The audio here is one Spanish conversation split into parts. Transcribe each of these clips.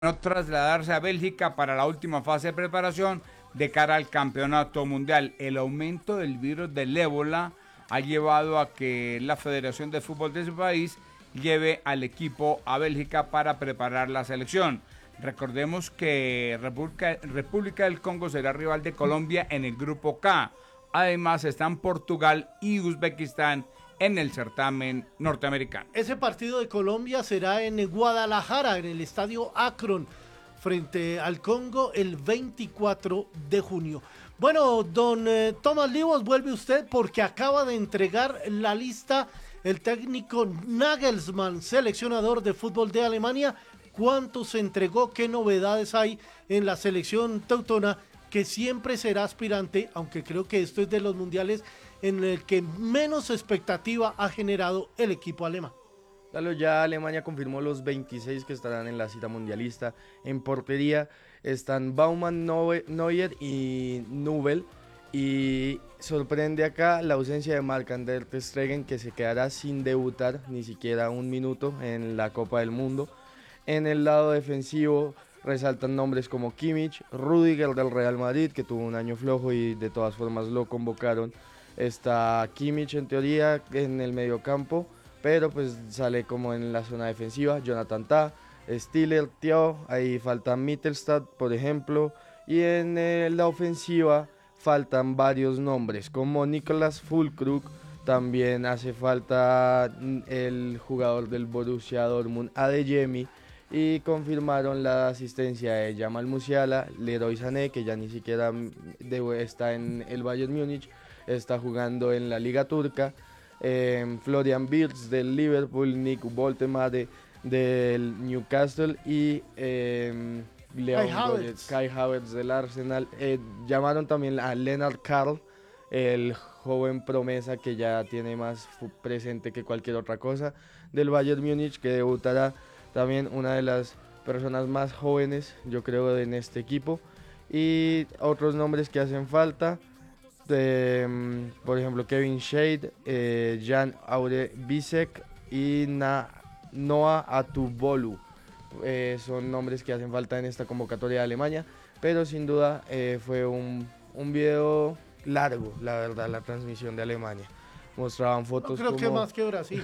no trasladarse a Bélgica para la última fase de preparación de cara al campeonato mundial. El aumento del virus del ébola ha llevado a que la Federación de Fútbol de ese país lleve al equipo a Bélgica para preparar la selección. Recordemos que República del Congo será rival de Colombia en el grupo K. Además están Portugal y Uzbekistán en el certamen norteamericano. Ese partido de Colombia será en Guadalajara, en el estadio Akron, frente al Congo el 24 de junio. Bueno, don Tomás Livos, vuelve usted porque acaba de entregar la lista el técnico Nagelsmann, seleccionador de fútbol de Alemania. ¿Cuánto se entregó? ¿Qué novedades hay en la selección teutona, que siempre será aspirante, aunque creo que esto es de los mundiales en el que menos expectativa ha generado el equipo alemán? Ya Alemania confirmó los 26 que estarán en la cita mundialista. En portería están Baumann, Neuer y Nubel. Y sorprende acá la ausencia de Marc-André ter Stegen, que se quedará sin debutar ni siquiera un minuto en la Copa del Mundo. En el lado defensivo resaltan nombres como Kimmich, Rüdiger del Real Madrid, que tuvo un año flojo y de todas formas lo convocaron. Está Kimmich en teoría en el mediocampo, pero pues sale como en la zona defensiva. Jonathan Tah, Stiller, Thiaw, ahí falta Mittelstadt, por ejemplo. Y en la ofensiva faltan varios nombres, como Niklas Füllkrug. También hace falta el jugador del Borussia Dortmund, Adeyemi. Y confirmaron la asistencia de Jamal Musiala, Leroy Sané, que ya ni siquiera está en el Bayern Múnich, está jugando en la Liga Turca, Florian Wirtz del Liverpool, Nick Woltemade del Newcastle y Kai Havertz del Arsenal. Llamaron también a Lennart Karl, el joven promesa que ya tiene más presente que cualquier otra cosa del Bayern Múnich, que debutará también, una de las personas más jóvenes, yo creo, en este equipo. Y otros nombres que hacen falta, por ejemplo, Kevin Shade, Jan Aure Bisek y Noah Atubolu. Son nombres que hacen falta en esta convocatoria de Alemania, pero sin duda fue un video largo, la verdad, la transmisión de Alemania. Mostraban fotos. No creo que más que Brasil.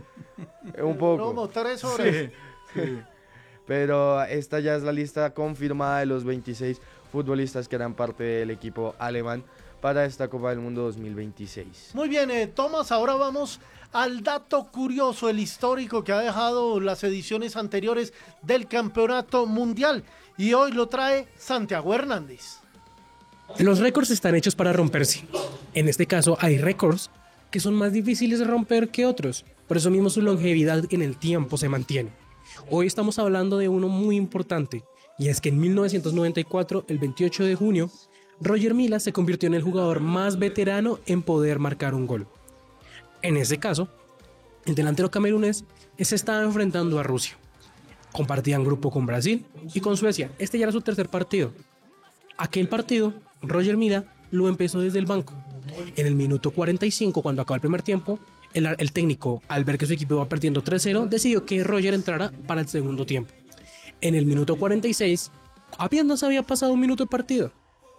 Un poco. No, 3 horas. Sí. Pero esta ya es la lista confirmada de los 26 futbolistas que harán parte del equipo alemán para esta Copa del Mundo 2026. Muy bien, Tomás, ahora vamos al dato curioso, el histórico que ha dejado las ediciones anteriores del Campeonato Mundial. Y hoy lo trae Santiago Hernández. Los récords están hechos para romperse. En este caso hay récords que son más difíciles de romper que otros. Por eso mismo su longevidad en el tiempo se mantiene. Hoy estamos hablando de uno muy importante, y es que en 1994, el 28 de junio, Roger Mila se convirtió en el jugador más veterano en poder marcar un gol. En ese caso, el delantero camerunés se estaba enfrentando a Rusia. Compartían grupo con Brasil y con Suecia. Este ya era su tercer partido. Aquel partido, Roger Mila lo empezó desde el banco. En el minuto 45, cuando acabó el primer tiempo, el técnico, al ver que su equipo iba perdiendo 3-0, decidió que Roger entrara para el segundo tiempo. En el minuto 46, apenas había pasado un minuto de partido.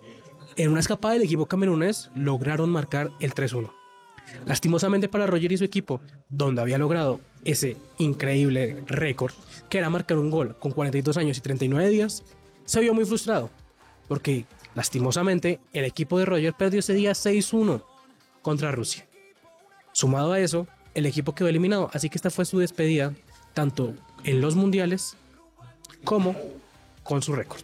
En una escapada del equipo camerunés, lograron marcar el 3-1. Lastimosamente para Roger y su equipo, donde había logrado ese increíble récord, que era marcar un gol con 42 años y 39 días, se vio muy frustrado, porque lastimosamente el equipo de Roger perdió ese día 6-1 contra Rusia. Sumado a eso, el equipo quedó eliminado, así que esta fue su despedida, tanto en los mundiales como con su récord.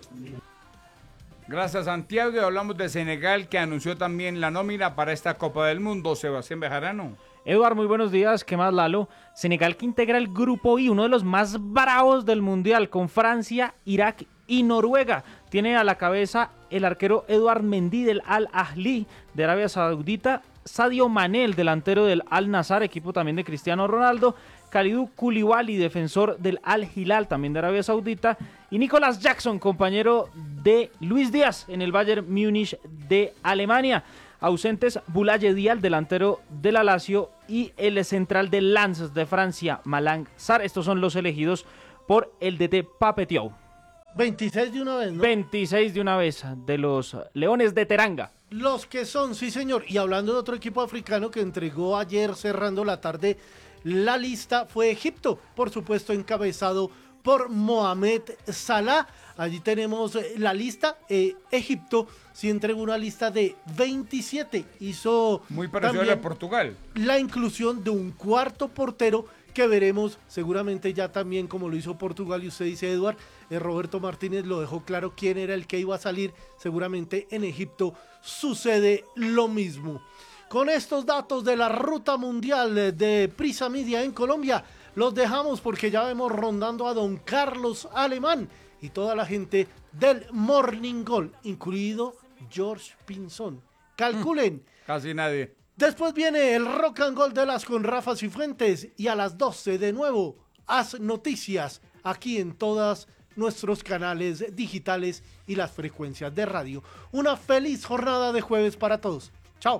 Gracias, Santiago. Y hablamos de Senegal, que anunció también la nómina para esta Copa del Mundo. Sebastián Bejarano. Eduardo, muy buenos días. ¿Qué más, Lalo? Senegal, que integra el grupo I, uno de los más bravos del mundial, con Francia, Irak y Noruega. Tiene a la cabeza el arquero Edouard Mendy del Al-Ahly de Arabia Saudita, Sadio Mané, el delantero del Al-Nassr, equipo también de Cristiano Ronaldo, Kalidou Koulibaly, defensor del Al-Hilal, también de Arabia Saudita, y Nicolas Jackson, compañero de Luis Díaz en el Bayern Múnich de Alemania. Ausentes Boulaye Dia, delantero de la Lazio, y el central del Lens de Francia, Malang Sarr. Estos son los elegidos por el DT Pape Thiaw. 26 de una vez, ¿no? 26 de una vez de los Leones de Teranga. Los que son, sí señor. Y hablando de otro equipo africano que entregó ayer cerrando la tarde la lista, fue Egipto, por supuesto encabezado por Mohamed Salah. Allí tenemos la lista. Egipto sí entregó una lista de 27. Hizo muy parecido a la de Portugal. La inclusión de un cuarto portero que veremos seguramente ya también como lo hizo Portugal. Y usted dice, Eduard, Roberto Martínez lo dejó claro quién era el que iba a salir. Seguramente en Egipto sucede lo mismo. Con estos datos de la ruta mundial de Prisa Media en Colombia, los dejamos porque ya vemos rondando a don Carlos Alemán y toda la gente del Morning Goal, incluido George Pinzón. Calculen. Casi nadie. Después viene el Rock and Gold de las con Rafa Cifuentes y a las 12 de nuevo, Haz Noticias, aquí en todos nuestros canales digitales y las frecuencias de radio. Una feliz jornada de jueves para todos. Chao.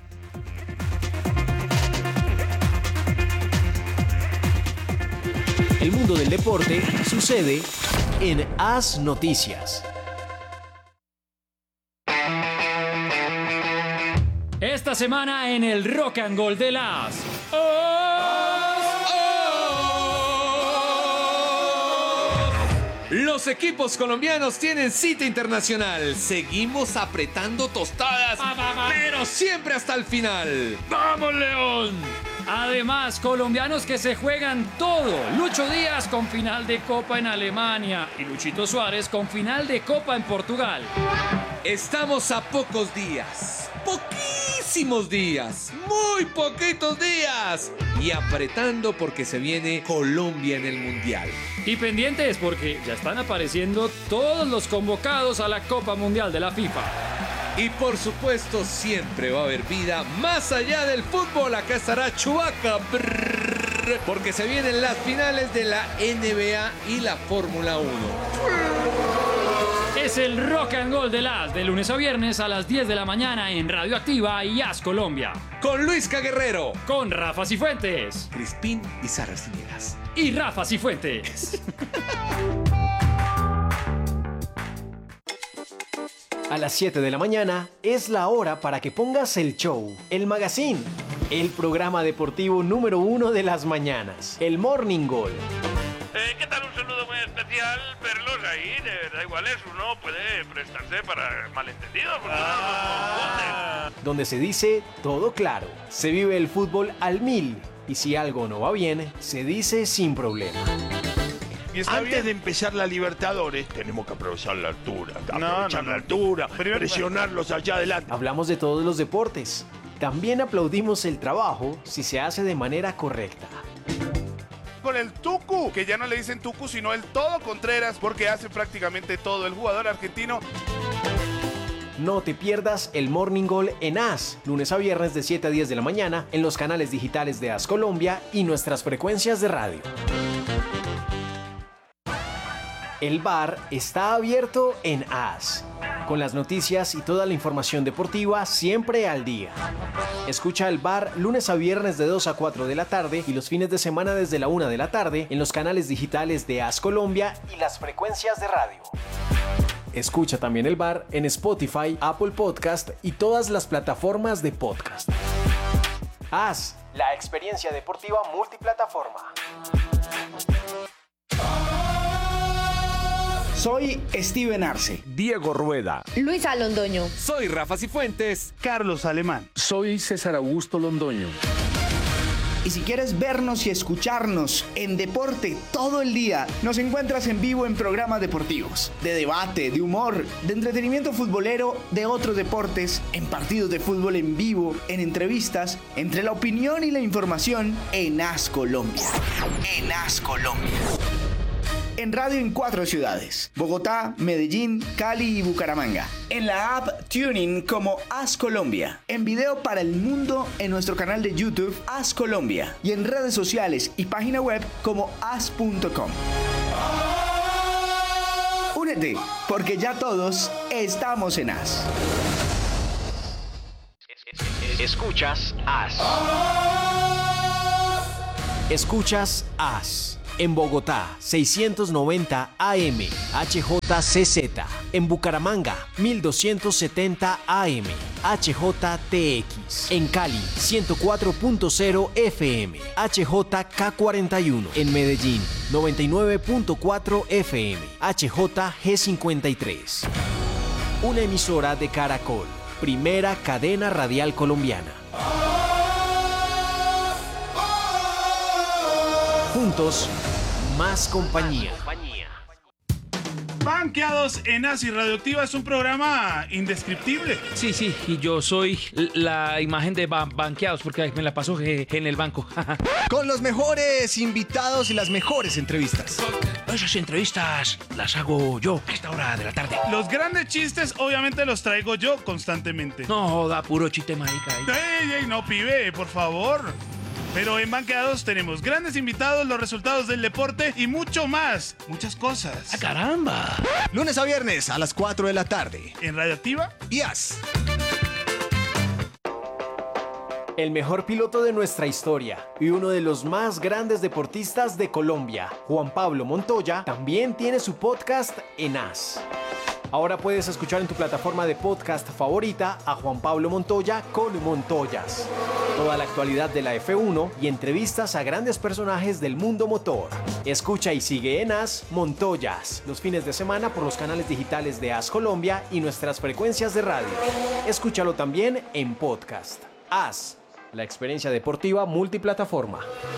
El mundo del deporte sucede en Haz Noticias. Esta semana en el Rock and Gold de las... Los equipos colombianos tienen cita internacional. Seguimos apretando tostadas, pero siempre hasta el final. ¡Vamos, León! Además, colombianos que se juegan todo. Lucho Díaz con final de Copa en Alemania y Luchito Suárez con final de Copa en Portugal. Estamos a pocos días, poquísimos días, muy poquitos días, y apretando porque se viene Colombia en el Mundial. Y pendientes porque ya están apareciendo todos los convocados a la Copa Mundial de la FIFA. Y por supuesto siempre va a haber vida más allá del fútbol. Acá estará Chewbacca, porque se vienen las finales de la NBA y la Fórmula 1. Es el Rock and Gold de las, de lunes a viernes a las 10 de la mañana en Radioactiva y Haz Colombia. Con Luis Guerrero, con Rafa Cifuentes, Crispín y Sara Cinegas. Y Rafa Cifuentes. A las 7 de la mañana es la hora para que pongas el show, el magazine, el programa deportivo número 1 de las mañanas, el Morning Goal. ¿Qué tal? Un saludo muy especial, verlos ahí, de verdad igual es, uno puede prestarse para malentendidos, porque uno nos confunde. Donde se dice todo claro, se vive el fútbol al 1000 y si algo no va bien, se dice sin problema. Antes de empezar la Libertadores, tenemos que aprovechar la altura, la altura, presionarlos allá adelante. Hablamos de todos los deportes. También aplaudimos el trabajo si se hace de manera correcta. Con el Tucu, que ya no le dicen Tucu, sino el Todo Contreras, porque hace prácticamente todo el jugador argentino. No te pierdas el Morning Goal en Haz, lunes a viernes de 7 a 10 de la mañana, en los canales digitales de Haz Colombia y nuestras frecuencias de radio. El bar está abierto en Haz, con las noticias y toda la información deportiva siempre al día. Escucha el bar lunes a viernes de 2 a 4 de la tarde y los fines de semana desde la 1 de la tarde en los canales digitales de Haz Colombia y las frecuencias de radio. Escucha también el bar en Spotify, Apple Podcast y todas las plataformas de podcast. Haz, la experiencia deportiva multiplataforma. Soy Steven Arce, Diego Rueda, Luisa Londoño. Soy Rafa Cifuentes, Carlos Alemán. Soy César Augusto Londoño. Y si quieres vernos y escucharnos en deporte todo el día, nos encuentras en vivo en programas deportivos, de debate, de humor, de entretenimiento futbolero, de otros deportes, en partidos de fútbol en vivo, en entrevistas, entre la opinión y la información en Haz Colombia. En Haz Colombia. En radio en 4 ciudades: Bogotá, Medellín, Cali y Bucaramanga. En la app TuneIn como Haz Colombia. En video para el mundo en nuestro canal de YouTube Haz Colombia. Y en redes sociales y página web como haz.com. Únete, porque ya todos estamos en Haz. Escuchas Haz. Escuchas Haz. En Bogotá, 690 AM, HJCZ. En Bucaramanga, 1270 AM, HJTX. En Cali, 104.0 FM, HJK41. En Medellín, 99.4 FM, HJG53. Una emisora de Caracol, primera cadena radial colombiana. Juntos, más compañía. Banqueados en AS Radioactiva es un programa indescriptible. Sí, y yo soy la imagen de Banqueados porque me la paso en el banco. Con los mejores invitados y las mejores entrevistas. Esas entrevistas las hago yo a esta hora de la tarde. Los grandes chistes obviamente los traigo yo constantemente. No, da puro chiste marica. Ey, no, pibe, por favor. Pero en Banqueados tenemos grandes invitados, los resultados del deporte y mucho más. Muchas cosas. ¡Ah, caramba! Lunes a viernes a las 4 de la tarde. En Radioactiva y AS. El mejor piloto de nuestra historia y uno de los más grandes deportistas de Colombia, Juan Pablo Montoya, también tiene su podcast en AS. Ahora puedes escuchar en tu plataforma de podcast favorita a Juan Pablo Montoya con Montoyas. Toda la actualidad de la F1 y entrevistas a grandes personajes del mundo motor. Escucha y sigue en AS Montoyas los fines de semana por los canales digitales de AS Colombia y nuestras frecuencias de radio. Escúchalo también en podcast. AS, la experiencia deportiva multiplataforma.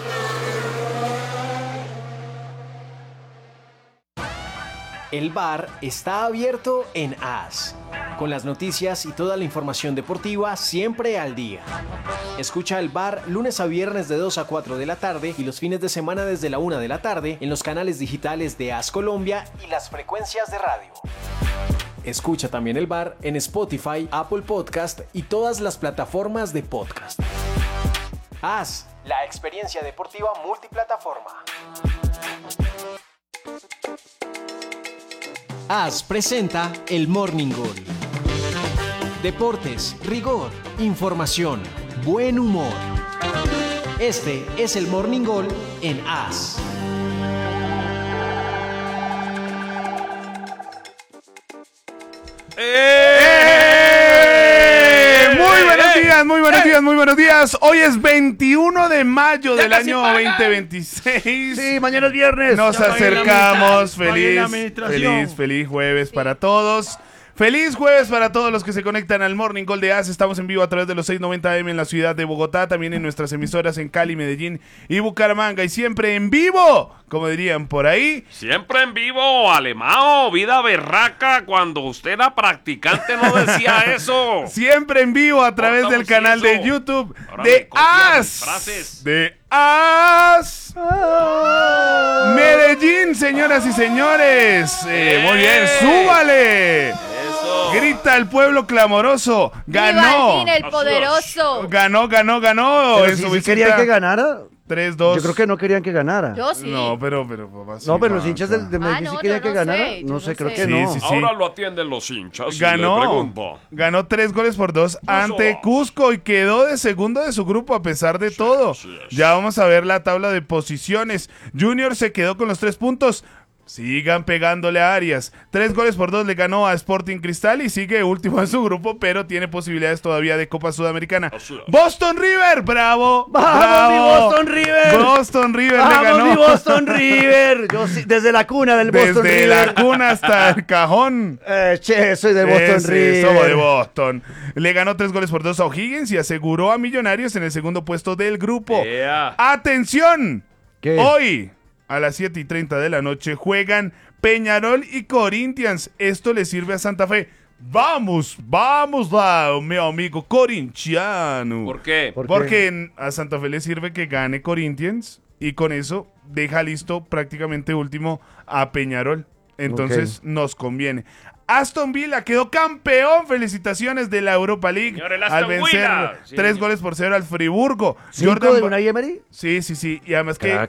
El bar está abierto en AS, con las noticias y toda la información deportiva siempre al día. Escucha el bar lunes a viernes de 2 a 4 de la tarde y los fines de semana desde la 1 de la tarde en los canales digitales de AS Colombia y las frecuencias de radio. Escucha también el bar en Spotify, Apple Podcast y todas las plataformas de podcast. AS, la experiencia deportiva multiplataforma. AS presenta el Morning Goal. Deportes, rigor, información, buen humor. Este es el Morning Goal en AS. Muy buenos días. Hoy es 21 de mayo del año 2026. Sí, mañana es viernes. Nos acercamos. Feliz jueves para todos. Feliz jueves para todos los que se conectan al Morning Call de AS. Estamos en vivo a través de los 690 AM en la ciudad de Bogotá, también en nuestras emisoras en Cali, Medellín y Bucaramanga. Y siempre en vivo, como dirían por ahí. Siempre en vivo, Alemao, vida berraca. Cuando usted era practicante no decía eso. Siempre en vivo a través del canal de YouTube de AS. De AS. Medellín, señoras y señores. Muy bien, súbale. Eso. Grita el pueblo clamoroso. Ganó. Viva el poderoso. Ganó. Pero si querían que ganara. 3-2. Yo creo que no querían que ganara. Yo sí. No, pero papá, sí, no, pero los hinchas de Medellín sí querían que ganara. No sé, creo que no. Sí. Ahora lo atienden los hinchas. Ganó 3-2 ante Cusco y quedó de segundo de su grupo a pesar de todo. Ya vamos a ver la tabla de posiciones. Junior se quedó con los 3 puntos. Sigan pegándole a Arias. 3-2 le ganó a Sporting Cristal y sigue último en su grupo, pero tiene posibilidades todavía de Copa Sudamericana. Boston River, bravo. ¡Vamos, mi Boston River! Boston River le ganó. ¡Vamos, mi Boston River! Yo sí, desde la cuna del Boston River. Desde la cuna hasta el cajón. Soy de Boston River. Somos de Boston. Le ganó 3-2 a O'Higgins y aseguró a Millonarios en el segundo puesto del grupo. ¡Atención! ¿Qué? Hoy a las 7:30 de la noche juegan Peñarol y Corinthians. Esto le sirve a Santa Fe. Vamos, mi amigo corintiano. ¿Por qué? Porque a Santa Fe le sirve que gane Corinthians y con eso deja listo prácticamente último a Peñarol. Entonces nos conviene. Aston Villa quedó campeón. Felicitaciones de la Europa League. Al vencer 3-0 al Friburgo. ¿5 de Unai Emery? Sí. Y además que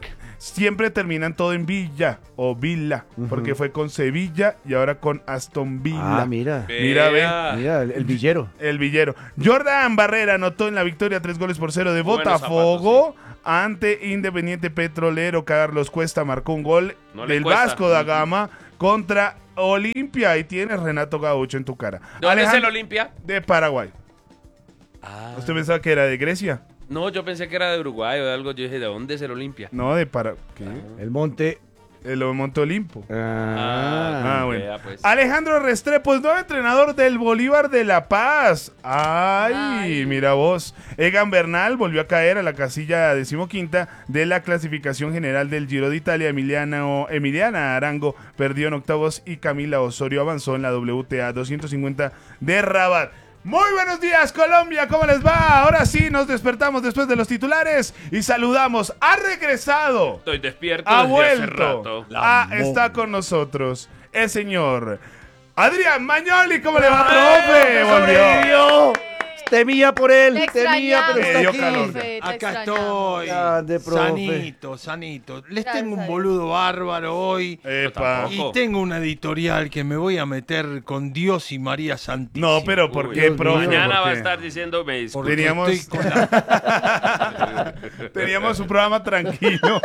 siempre terminan todo en Villa o Villa, porque fue con Sevilla y ahora con Aston Villa. Ah, mira. Mira, ve. Mira, el villero. El villero. Jordan Barrera anotó en la victoria 3-0 de Buenos Botafogo ante Independiente Petrolero. Carlos Cuesta marcó un gol No le del cuesta. Vasco da Gama contra Olimpia. Ahí tienes Renato Gaucho en tu cara. ¿De dónde es el Alejandro- Olimpia? De Paraguay. ¿Usted pensaba que era de Grecia? No, yo pensé que era de Uruguay o de algo. Yo dije, ¿de dónde es el Olimpia? No, de Paraguay. ¿Qué? El Monte. El Monte Olimpo. Ah, bueno. vea, pues. Alejandro Restrepo es nuevo entrenador del Bolívar de La Paz. Ay, mira vos. Egan Bernal volvió a caer a la casilla 15ª de la clasificación general del Giro de Italia. Emiliana Arango perdió en octavos y Camila Osorio avanzó en la WTA 250 de Rabat. Muy buenos días, Colombia, ¿cómo les va? Ahora sí, nos despertamos después de los titulares y saludamos. Ha regresado. Estoy despierto Ha desde hace vuelto. rato. Está con nosotros el señor Adrián Magnoli. ¿Cómo le va, profe? ¡Sobrevivió! Temía por él, Te temía, pero está dio aquí. calor. Acá estoy. Grande, profe. Sanito. Les tengo un boludo bárbaro hoy. Epa. Y tengo una editorial que me voy a meter con Dios y María Santísima. No, pero ¿por qué, profe? Mañana ¿Por va a qué? estar diciendo, me disculpo. Teníamos un programa tranquilo.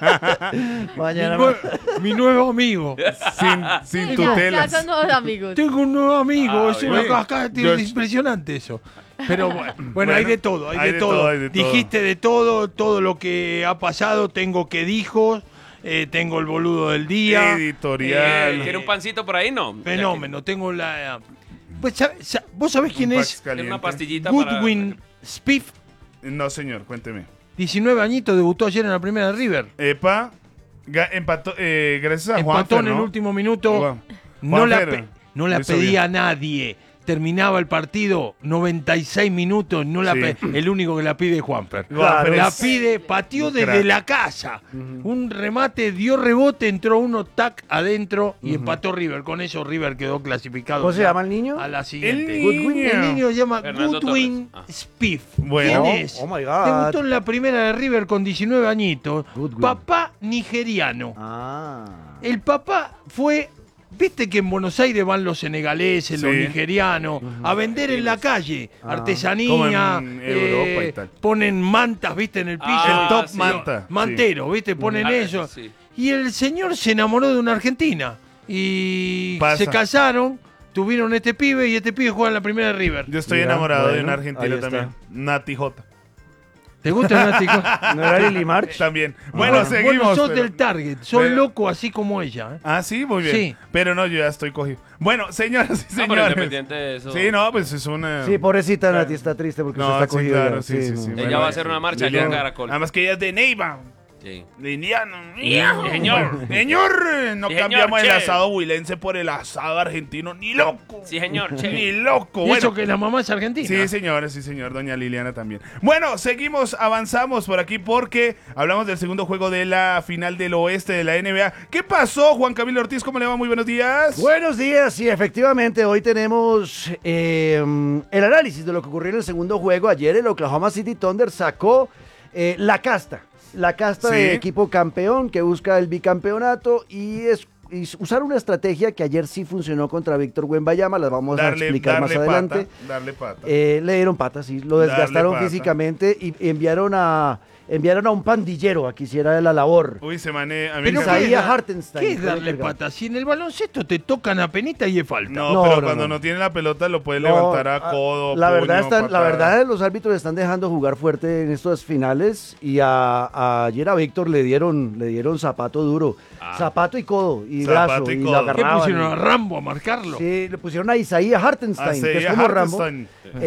Mañana. Mi nuevo amigo. Sin Ya tutelas. son nuevos amigos. Tengo un nuevo amigo. Ah, es bien. una acá, Yo- es impresionante eso. Pero bueno, Bueno, hay de todo, hay de todo. hay de todo. Dijiste de todo lo que ha pasado. Tengo que dijo, tengo el boludo del día. Editorial. ¿Quiere un pancito por ahí? No. Fenómeno, tengo la... Pues, ¿vos sabés quién Un es? Pax caliente. Una pastillita para... Goodwin Spieth, No, señor, cuénteme. 19 añitos, debutó ayer en la primera de River. Epa, empató, gracias a Empató Juanfer, en el ¿no? último minuto. Juan- No la, Juanfer, no la lo hizo pedía a bien. nadie. Terminaba el partido, 96 minutos, no la Sí. el único que la pide es Juanfer. Juanfer La es pide, pateó un desde crack. la casa. Un remate, dio rebote, entró uno, tac, adentro y empató River. Con eso River quedó clasificado. ¿Cómo se ya llama el niño? A la siguiente. El niño. El niño se llama Fernando Goodwin Torres. Spieth. Bueno. ¿Quién es? Oh my God. Debutó en la primera de River con 19 añitos. Goodwin. Papá nigeriano. Ah. El papá fue, viste que en Buenos Aires van los senegaleses, los Sí. nigerianos, a vender en la calle, Ah. artesanía, Como en Europa y tal. ponen mantas, viste, en el piso. Ah, El top sí. manta. Mantero, viste, ponen Ah, eso. sí. Y el señor se enamoró de una argentina y Pasa. se casaron, tuvieron este pibe y este pibe juega en la primera de River. Yo estoy Mira, enamorado de bueno, una ahí argentina está. también. Nati J. ¿Te gusta el Nático? ¿No era Lili March? También. Bueno, Vos seguimos. sos pero- del Target, sos pero- loco así como ella. ¿eh? Ah, sí, muy bien. Sí. Pero no, yo ya estoy cogido. Bueno, señoras y No, pero señores. independiente de eso. Sí, no, pues es una... Sí, pobrecita Nati, está triste porque No, se está sí, cogido. claro, ya. sí, sí, no. sí. Ella Bueno, va a hacer una marcha aquí en Liliana. Caracol. Además que ella es de Neiva. Sí. De Indiano. señor. Señor, no Sí, señor, cambiamos el che. asado huilense por el asado argentino. Ni loco. Sí, señor. Che. Ni loco. Y Bueno, eso que la mamá es argentina. sí, señores, sí, señor. Doña Liliana también. Bueno, seguimos, avanzamos por aquí porque hablamos del segundo juego de la final del oeste de la NBA. ¿Qué pasó, Juan Camilo Ortiz? ¿Cómo le va? Muy buenos días. Buenos días, sí, efectivamente, hoy tenemos el análisis de lo que ocurrió en el segundo juego. Ayer el Oklahoma City Thunder sacó la casta Sí. de equipo campeón que busca el bicampeonato y usar una estrategia que ayer sí funcionó contra Víctor Wembanyama, las vamos a explicar más adelante. Darle pata. Le dieron patas, sí, lo desgastaron pata. físicamente y enviaron a un pandillero a que hiciera la labor. Uy, se mane... A mí Pero me- ¿qué es Isaiah dar- Hartenstein. ¿Qué es darle patas? Si en el baloncesto te tocan a penita y es falta. No, No, pero no, cuando no. no tiene la pelota lo puede No, levantar a codo, la puño, verdad la patada. verdad los árbitros están dejando jugar fuerte en estas finales y ayer a Víctor le dieron zapato duro, zapato y codo y Zapato brazo y y codo. lo ¿Qué agarraban. pusieron a Rambo a marcarlo? Sí, le pusieron a Isaiah Hartenstein, que es Isaiah como Rambo. Hartenstein.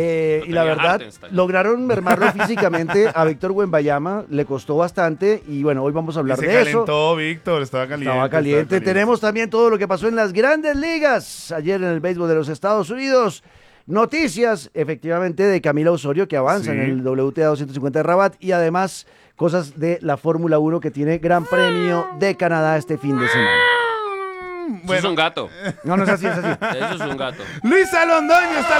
Y la tenía verdad, Hartenstein. lograron mermarlo físicamente a Víctor Wembanyama, le costó bastante y bueno, hoy vamos a Y hablar se de eso. calentó, Víctor, estaba caliente. Estaba caliente. Tenemos también todo lo que pasó en las grandes ligas ayer en el béisbol de los Estados Unidos. Noticias, efectivamente, de Camila Osorio, que avanza Sí. en el WTA 250 de Rabat, y además cosas de la Fórmula 1 que tiene Gran Premio de Canadá este fin de semana. Eso es un gato. No, no es así, es así. Eso es un gato. Luisa Londoño está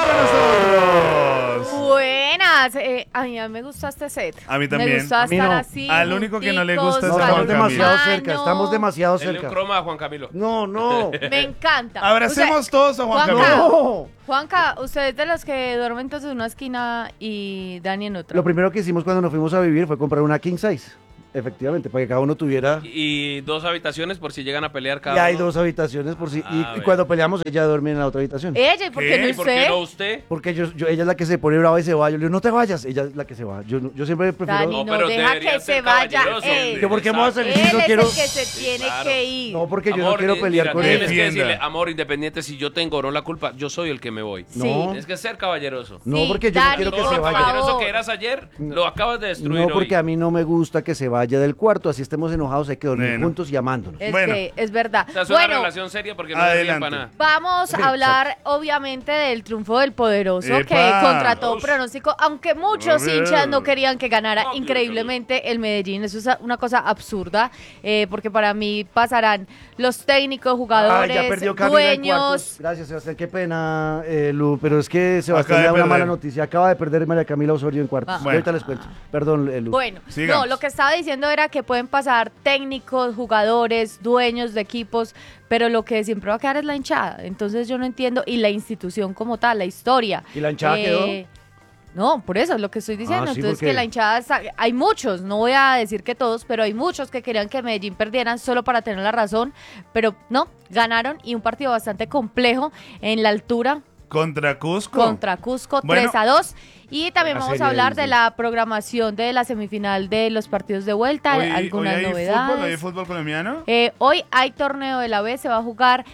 con nosotros. Buenas. A mí me gustó este set. A mí también. Me gustó A mí estar no. así. Al único que no le gusta es No, a estamos Juan demasiado Camilo. cerca, estamos demasiado Denle un cerca. croma a Juan Camilo. No, no. Me encanta. Abracemos todos a Juan Juanca, Camilo. Juanca, usted es de los que duermen entonces en una esquina y Dani en otra. Lo primero que hicimos cuando nos fuimos a vivir fue comprar una king size. Efectivamente, para que cada uno tuviera... Y 2 habitaciones por si llegan a pelear cada Y hay uno. 2 habitaciones por si... A y ver. cuando peleamos, ella duerme en la otra habitación. Ella, ¿y por qué no ¿Y por qué usted? no usted? Porque ella es la que se pone brava y se va. Yo le digo, no te vayas. Ella es la que se va. Yo siempre prefiero... Dani, no deja que se vaya él. ¿Que por qué me voy a salir si Él no es quiero...? el que se tiene que ir. No, porque yo no Amor, quiero pelear mira, con tienes él. que decirle, amor, independiente si yo tengo o no la culpa, yo soy el que me voy. Sí. No. Tienes que ser caballeroso. No, porque yo no quiero que se vaya. Caballeroso que eras ayer, lo acabas de destruir No, hoy. porque a mí no me gusta que se vaya del cuarto. Así estemos enojados, hay que dormir Bueno. juntos y amándonos. Es que es verdad. O sea, es una Bueno, relación seria porque no se ríen para nada. vamos a hablar obviamente del triunfo del poderoso ¡Epa! que contra todo pronóstico, aunque muchos A ver. hinchas no querían que ganara increíblemente el Medellín. Eso es una cosa absurda, porque para mí pasarán los técnicos, jugadores, ya perdió Camila en dueños. cuartos. Gracias, Sebastián. Qué pena, Lu. Pero es que Sebastián Acaba me de da una perder. mala noticia. Acaba de perder María Camila Osorio en cuartos. Bueno. Ahorita les cuento. Perdón, Lu. Bueno, no, lo que estaba diciendo era que pueden pasar técnicos, jugadores, dueños de equipos, pero lo que siempre va a quedar es la hinchada. Entonces yo no entiendo, y la institución como tal, la historia. ¿Y la hinchada quedó? No, por eso es lo que estoy diciendo. sí, Entonces porque- que la hinchada, hay muchos, no voy a decir que todos, pero hay muchos que querían que Medellín perdieran solo para tener la razón, pero no, ganaron y un partido bastante complejo en la altura Contra Cusco. contra Cusco, Bueno, 3-2. Y también buena vamos a serie, hablar dice. de la programación de la semifinal de los partidos de vuelta, Hoy algunas hay novedades. fútbol, ¿hay fútbol colombiano? Hoy hay torneo de la B, se va a jugar,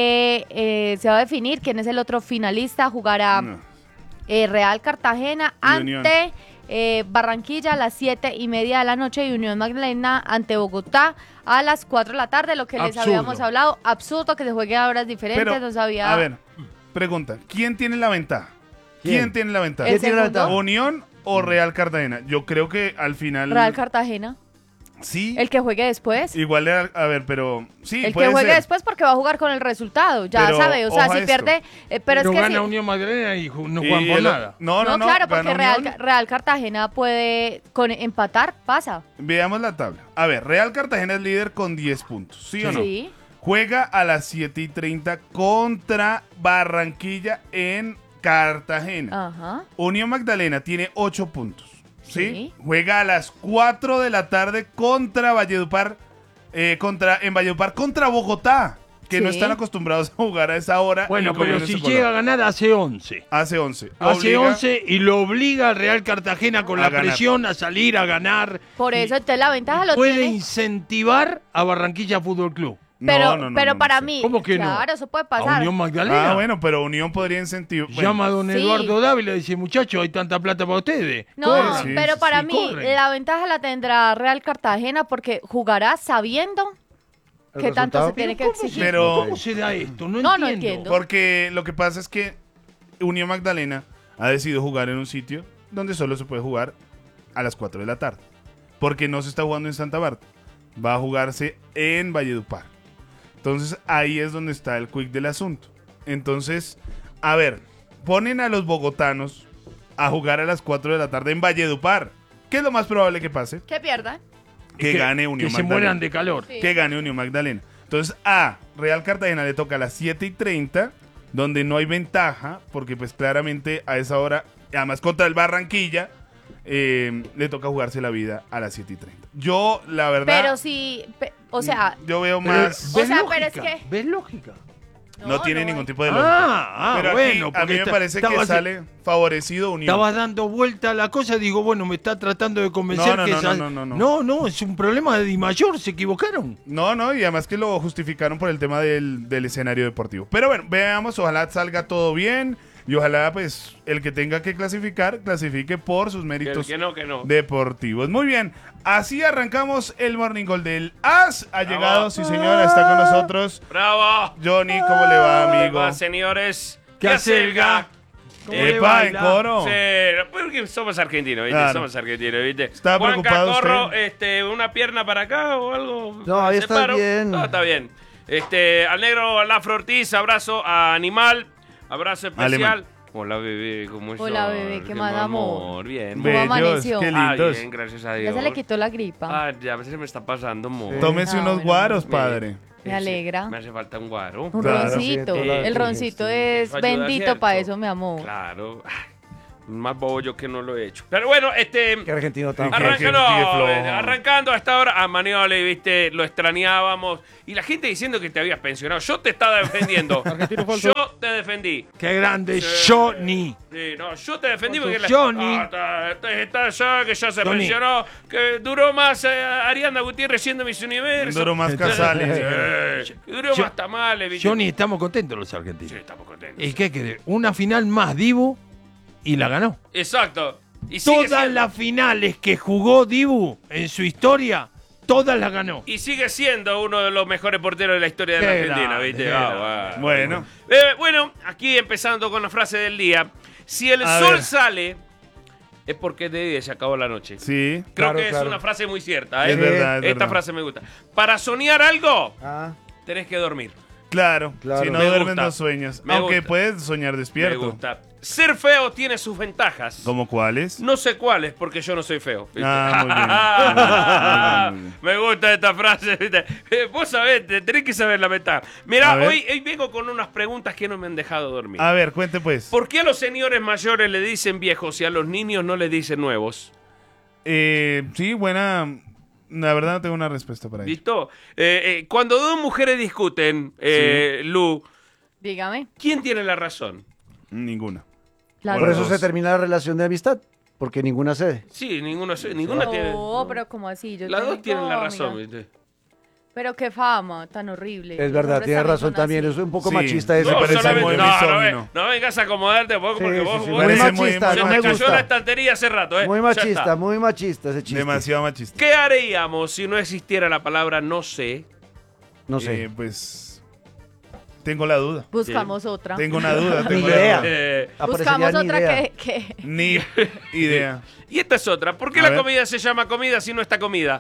se va a definir quién es el otro finalista, jugará Real Cartagena Y Unión. ante Barranquilla a las 7:30 de la noche y Unión Magdalena ante Bogotá a las 4 de la tarde, lo que les Absurdo. habíamos hablado, absurdo que se juegue a horas diferentes, Pero, no sabía. a ver, pregunta, ¿quién tiene la ventaja? ¿Quién tiene la ventaja? ¿El ¿Quién tiene la segundo? ventaja? ¿Unión o Real Cartagena? Yo creo que al final... Real Cartagena. Sí. El que juegue después. Igual, a ver, pero sí, El puede que juegue ser. después porque va a jugar con el resultado, ya Pero, sabe, o sea, ojo a si esto. pierde, pero es no que gana si- Unión Magdalena y no Y juegan por el- nada. No, claro, porque gana Unión. Real Cartagena puede con empatar, pasa. Veamos la tabla. A ver, Real Cartagena es líder con 10 puntos, ¿sí o no? Sí. Juega a las 7:30 contra Barranquilla en Cartagena. Ajá. Unión Magdalena tiene 8 puntos, ¿sí? Sí. Juega a las 4 de la tarde contra Valledupar, en Valledupar contra Bogotá, que no Sí. están acostumbrados a jugar a esa hora. Bueno, y con pero Unión si Socorro. llega a ganar, hace 11. Hace 11. Hace Obliga 11 y lo obliga al Real Cartagena con a la ganar. presión a salir a ganar. Por eso entonces la ventaja lo Puede tiene. incentivar a Barranquilla Fútbol Club. Pero para mí, ¿Cómo que no? claro, eso puede A pasar. Unión Magdalena. Ah, bueno, pero Unión podría incentivar. Llama a don Sí. Eduardo Dávila y dice, muchachos, hay tanta plata para ustedes. No, Corran". pero para Sí, mí corren. la ventaja la tendrá Real Cartagena porque jugará sabiendo que tanto se tiene que exigir. Pero, ¿Cómo se da esto? No entiendo. Porque lo que pasa es que Unión Magdalena ha decidido jugar en un sitio donde solo se puede jugar a las 4 de la tarde. Porque no se está jugando en Santa Marta. Va a jugarse en Valledupar. Entonces ahí es donde está el quick del asunto. Entonces, a ver, ponen a los bogotanos a jugar a las 4 de la tarde en Valledupar. ¿Qué es lo más probable que pase? Que pierda. Que gane Unión que se Magdalena. mueran de calor. Sí. Que gane Unión Magdalena. Entonces, a Real Cartagena le toca a las 7:30, donde no hay ventaja, porque pues claramente a esa hora, además contra el Barranquilla, le toca jugarse la vida a las 7:30. Yo, la verdad, Pero si, o sea, yo veo más... o sea, pero es que ¿Ves lógica? No tiene ningún tipo de lógica. Pero aquí, bueno. a porque mí me parece que estabas- sale favorecido Unión. Estabas dando vuelta a la cosa, digo, bueno, me está tratando de convencer No, que no, esa- no. es un problema de Di Mayor, se equivocaron. No, y además que lo justificaron por el tema del escenario deportivo. Pero bueno, veamos, ojalá salga todo bien y ojalá pues el que tenga que clasificar, clasifique por sus méritos Que no. deportivos. Muy bien, así arrancamos el Morning Call del AS. Ha llegado, sí señora, está con nosotros. ¡Bravo! Johnny, ¿cómo le va, amigo? Va, señores. ¿Qué hace el ga? ¿Cómo Epa, le baila? en coro. Sí, porque somos argentinos, ¿viste? Claro. Somos argentinos, ¿viste? ¿Está Juanca, preocupado corro, usted? una pierna para acá o algo. No, ahí ¿Me está separo? bien. No, está bien. Al negro Lafro Ortiz, abrazo a Animal, abrazo especial. Alemán. Hola, bebé, ¿cómo estás? Hola, bebé, ¿qué más, amor? Bien. ¿Cómo amaneció? Qué lindos. Bien, gracias a Dios. Ya se le quitó la gripa. Ya a veces me está pasando, amor. Tómese unos guaros, padre. Me alegra. Me hace falta un guaro. Un roncito. El roncito es Eso ayuda, bendito ¿cierto? para eso, mi amor. Claro. Más bobo yo que no lo he hecho. Pero bueno, Qué argentino tan arrancando a esta hora a Manioli, viste, lo extrañábamos. Y la gente diciendo que te habías pensionado. Yo te estaba defendiendo. Yo te defendí. Qué grande, Johnny. Sí, no, yo te defendí porque Johnny. está ya, que ya se Johnny. pensionó, que duró más Ariana Gutiérrez siendo Miss Universo. Duró más Casales. Duró más Tamales, viste. Johnny, estamos contentos los argentinos. Sí, estamos contentos. ¿Y qué querés? Una final más Dibu y la ganó. Exacto. Y sigue Todas siendo- las finales que jugó Dibu en su historia, todas las ganó. Y sigue siendo uno de los mejores porteros de la historia de la Qué Argentina, grande, ¿viste? qué Bueno. Bueno, aquí empezando con la frase del día. Si el A sol ver. sale, es porque de día se acabó la noche. Sí. Creo que es una frase muy cierta. Es verdad, es Esta verdad. frase me gusta. Para soñar algo, tenés que dormir. Claro. Si no Me duermes, gusta. no sueñas. Me Aunque gusta. puedes soñar Me despierto. gusta. Ser feo tiene sus ventajas. ¿Cómo cuáles? No sé cuáles, porque yo no soy feo. ¿viste? Ah, muy bien. Me gusta esta frase. ¿viste? Vos sabés, tenés que saber la ventaja. A Mirá, ver. hoy vengo con unas preguntas que no me han dejado dormir. A ver, cuente pues. ¿Por qué a los señores mayores le dicen viejos y a los niños no les dicen nuevos? Sí, buena. La verdad no tengo una respuesta para eso. ¿Listo? Cuando dos mujeres discuten, Lu, Dígame. ¿quién tiene la razón? Ninguna. Por eso se termina la relación de amistad, porque ninguna cede. Sí, ninguna tiene. No, pero como así. Yo Las dos también tienen la como, razón, amiga. ¿viste? Pero qué fama tan horrible. Es verdad, Los tiene hombres razón son también. así. Es un poco Sí. machista ese. No, parece solamente- muy no, misógino. no vengas a acomodarte un poco porque Sí, vos, sí, sí, vos- muy Parece machista, muy- se no me me cayó la gusta. estantería hace rato, ¿eh? Muy Ya machista, está. muy machista ese chiste. Demasiado machista. ¿Qué haríamos si no existiera la palabra no sé? No sé. Pues. Tengo la duda. Buscamos otra. Tengo una duda. Ni Tengo la idea. duda. Buscamos Aparecería ni otra idea. que... Ni idea. Y esta es otra. ¿Por qué A la ver. comida se llama comida si no está comida?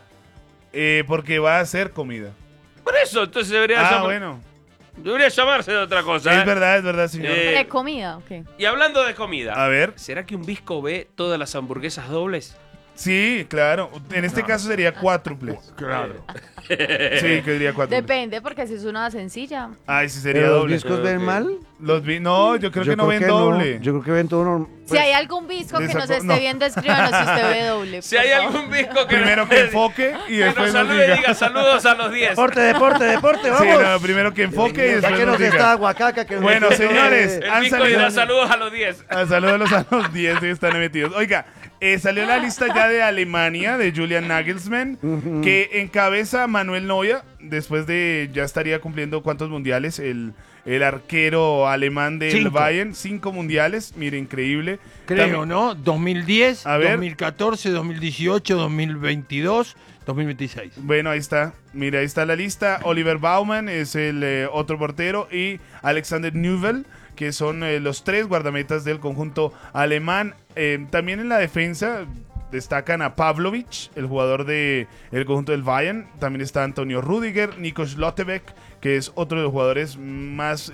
Porque va a ser comida. Por eso, entonces debería, Bueno. debería llamarse de otra cosa. Es verdad, señor. ¿De comida? Ok. Y hablando de comida, A ver. ¿será que un visco ve todas las hamburguesas dobles? Sí, claro. En este caso sería cuádruple. Claro. Sí, que diría cuádruple. Depende, porque si es una sencilla. Ay, sí sería ¿Pero los doble. discos ven mal? No, yo creo que no ven doble. Yo creo que ven todo normal. Si hay algún visco que nos esté no. viendo, escríbanos si usted ve doble. Si por hay favor. algún visco que Primero que enfoque y que nos después nos salude y diga. diga saludos a los 10. Deporte, Sí, vamos. no, primero que enfoque y Ya después que nos nos está diga. Aguacaca. Que Bueno, señores, El han visco salido. dirá saludos a los 10. Saludos a los 10 que están metidos. Oiga, salió la lista ya de Alemania, de Julian Nagelsmann, que encabeza Manuel Neuer, después de, ya estaría cumpliendo cuántos mundiales, el arquero alemán del 5. Bayern, 5 mundiales, mire, increíble. Creo, También- ¿no? 2010, A ver. 2014, 2018, 2022, 2026. Bueno, ahí está. Mira, ahí está la lista. Oliver Baumann es el otro portero y Alexander Nübel, que son los 3 guardametas del conjunto alemán. También en la defensa destacan a Pavlovic, el jugador del conjunto del Bayern. También está Antonio Rüdiger, Nico Schlotterbeck, que es otro de los jugadores más,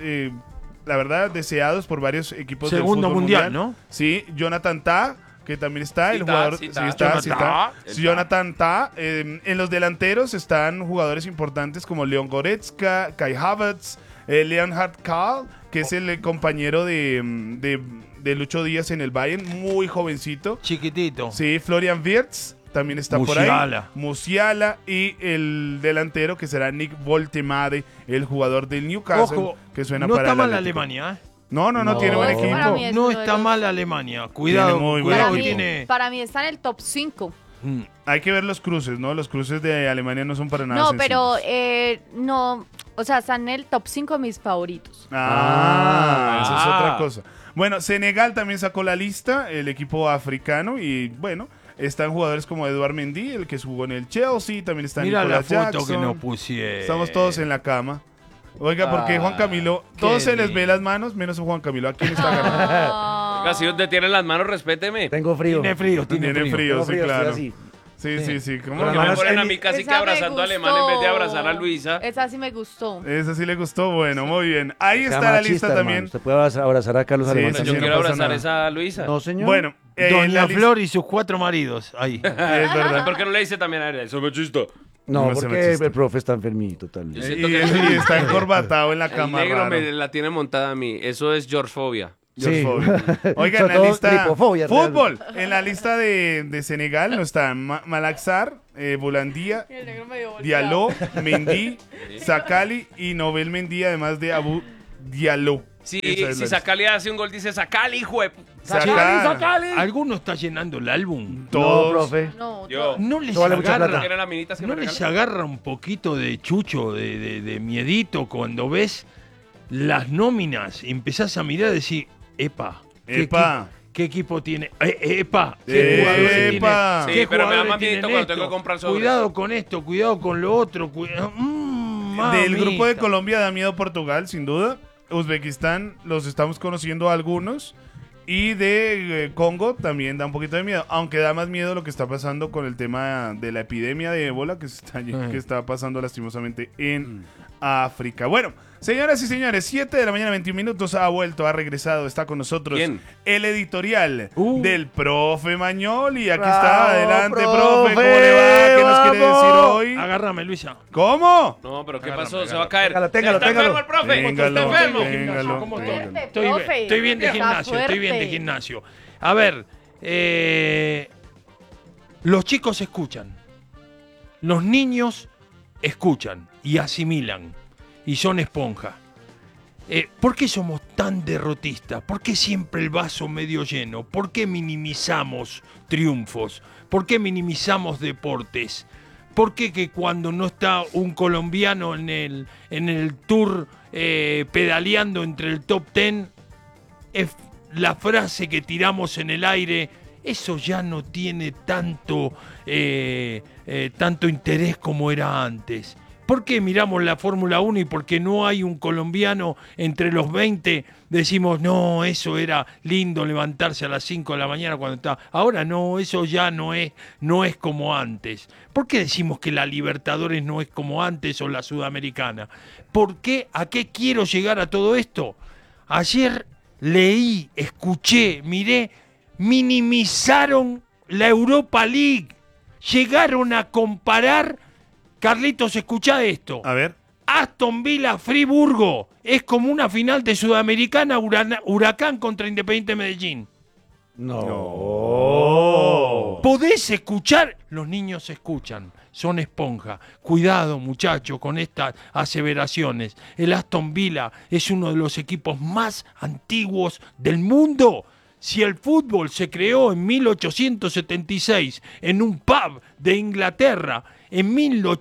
la verdad, deseados por varios equipos del Segundo fútbol mundial, mundial. ¿no? Sí, Jonathan Tah, que también está, el Sí está, jugador. sí Sí está. está, sí está. Jonathan. Jonathan Tah. En los delanteros están jugadores importantes como Leon Goretzka, Kai Havertz, Leonhard Karl, que es el compañero de Lucho Díaz en el Bayern, muy jovencito. Chiquitito. Sí, Florian Wirtz también está por ahí. Musiala. Musiala y el delantero que será Nick Woltemade, el jugador del Newcastle, Ojo, que suena no para está el mal Atlético. Alemania, ¿eh? No, tiene buen ese para mí equipo. es No uno de está los- mal Alemania. Cuidado, Tiene muy buen cuidado Para que equipo. mí, tiene. para mí está en el top 5. Hay que ver los cruces, ¿no? Los cruces de Alemania no son para nada No, pero sencillos. no, o sea, están en el top 5 de mis favoritos. Esa es otra cosa. Bueno, Senegal también sacó la lista, el equipo africano, y bueno, están jugadores como Eduard Mendy, el que jugó en el Chelsea, también está Mira la Nicolas foto Jackson. que nos pusieron. Estamos todos en la cama. Oiga, porque Juan Camilo, todos se les ve las manos, menos a Juan Camilo. ¿A quién está ganando? Oiga, si usted tiene las manos, respéteme. Tengo frío. Tiene frío, Tiene frío, Tengo sí, frío, claro. estoy así. Sí. ¿Cómo Porque me ponen a mí casi que Esa me abrazando a Alemán en vez de abrazar a Luisa. Esa sí me gustó. Esa sí le gustó, bueno, muy bien. Ahí Sea está la machista, lista hermano. también. Usted puede abrazar a Carlos Sí, Alemán sí, también. Yo quiero no pasa abrazar nada. esa a Luisa. No, señor. Bueno, Doña la Flor y sus 4 maridos. Ahí. Es verdad. ¿Por qué no le dice también a él? Eso me chista. No, No se porque machista. el profe está enfermito tal vez. siento Y, que- y está encorbatado en la El cama. negro raro. me la tiene montada a mí. Eso es Georgefobia. Sí. Oigan, en Sobre la todo lista gripofobia, fútbol, en la lista de Senegal no están Malaxar, Bulandía, Diallo, Mendy, Sakali y Nobel Mendy, además de Abu Diallo. Sí, Esa es si la Sakali hace un gol, dice Sakali, hijo de... Sakali. ¿Alguno está llenando el álbum? Todos. No, profe. No, Yo. ¿No les No vale mucha agarra, plata. ¿Eran las minitas que ¿no me les regalan? agarra un poquito de chucho, de miedito cuando ves las nóminas? Empezás a mirar y decir, epa. ¿Qué equipo tiene? ¡Epa! ¿Qué jugadores ¡Epa! tiene? Sí, pero me da más jugadores miedito tienen cuando tengo esto? que comprar sobres. Cuidado con esto, cuidado con lo otro. Del grupo de Colombia da miedo Portugal, sin duda. Uzbekistán los estamos conociendo algunos. Y de Congo también da un poquito de miedo. Aunque da más miedo lo que está pasando con el tema de la epidemia de ébola que está pasando lastimosamente en África. Bueno, señoras y señores, 7 de la mañana, 21 minutos. Ha regresado, está con nosotros. ¿Quién? El editorial del profe Mañoli. Aquí Bravo, está, adelante, profe. ¿Cómo profe, le va? ¿Qué nos quiere vamos. decir hoy? Agárrame, Luisa. ¿Cómo? No, pero ¿qué pasó? Se va a caer. Téngalo, ¿Está enfermo el profe? Téngalo, ¿Está enfermo? téngalo. ¿Cómo Fuerte, estoy? profe. Estoy bien de Está gimnasio, estoy bien de fuerte. gimnasio. A ver, los chicos escuchan, los niños escuchan y asimilan y son esponja. ¿Por qué somos tan derrotistas? ¿Por qué siempre el vaso medio lleno? ¿Por qué minimizamos triunfos? ¿Por qué minimizamos deportes? ¿Por qué que cuando no está un colombiano en el tour pedaleando entre el top 10, es la frase que tiramos en el aire, eso ya no tiene tanto interés como era antes? ¿Por qué miramos la Fórmula 1 y porque no hay un colombiano entre los 20 decimos, no, eso era lindo levantarse a las 5 de la mañana cuando está? Ahora no, eso ya no es como antes. ¿Por qué decimos que la Libertadores no es como antes o la Sudamericana? ¿Por qué? ¿A qué quiero llegar a todo esto? Ayer leí, escuché, miré, minimizaron la Europa League. Llegaron a comparar... Carlitos, escuchá esto. A ver. Aston Villa Friburgo es como una final de Sudamericana Huracán contra Independiente Medellín. No. ¿Podés escuchar? Los niños escuchan, son esponja. Cuidado, muchachos, con estas aseveraciones. El Aston Villa es uno de los equipos más antiguos del mundo. Si el fútbol se creó en 1876 en un pub de Inglaterra, en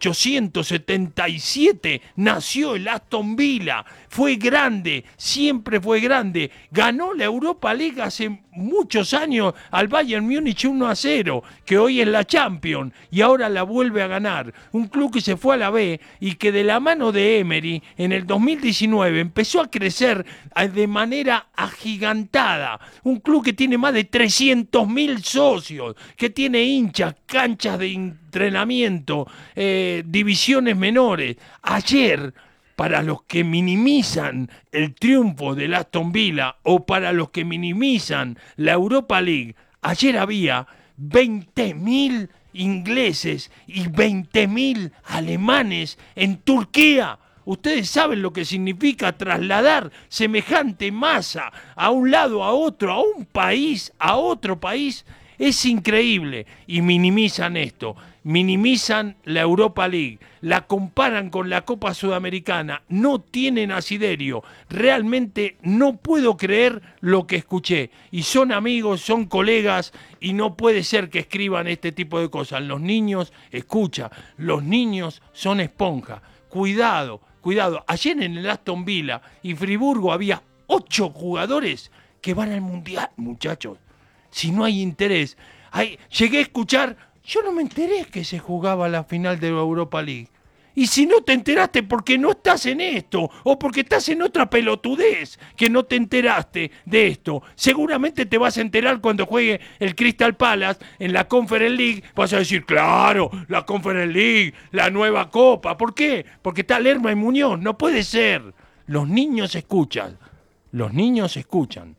1877 nació el Aston Villa. Fue grande, siempre fue grande. Ganó la Europa League hace muchos años al Bayern Múnich 1-0, que hoy es la Champions y ahora la vuelve a ganar. Un club que se fue a la B y que de la mano de Emery en el 2019 empezó a crecer de manera agigantada. Un club que tiene más de 300.000 socios, que tiene hinchas, canchas de entrenamiento, divisiones menores. Ayer, para los que minimizan el triunfo del Aston Villa o para los que minimizan la Europa League, ayer había 20.000 ingleses y 20.000 alemanes en Turquía. Ustedes saben lo que significa trasladar semejante masa a un lado, a otro, a un país, a otro país. Es increíble. Y minimizan esto. Minimizan la Europa League. La comparan con la Copa Sudamericana. No tienen asiderio. Realmente no puedo creer lo que escuché. Y son amigos, son colegas. Y no puede ser que escriban este tipo de cosas. Los niños, escucha, los niños son esponja. Cuidado. Cuidado, ayer en el Aston Villa y Friburgo había 8 jugadores que van al Mundial, muchachos. Si no hay interés. Llegué a escuchar, yo no me enteré que se jugaba la final de la Europa League. Y si no te enteraste porque no estás en esto, o porque estás en otra pelotudez que no te enteraste de esto, seguramente te vas a enterar cuando juegue el Crystal Palace en la Conference League. Vas a decir, claro, la Conference League, la nueva copa. ¿Por qué? Porque está Lerma y Muñoz. No puede ser. Los niños escuchan. Los niños escuchan.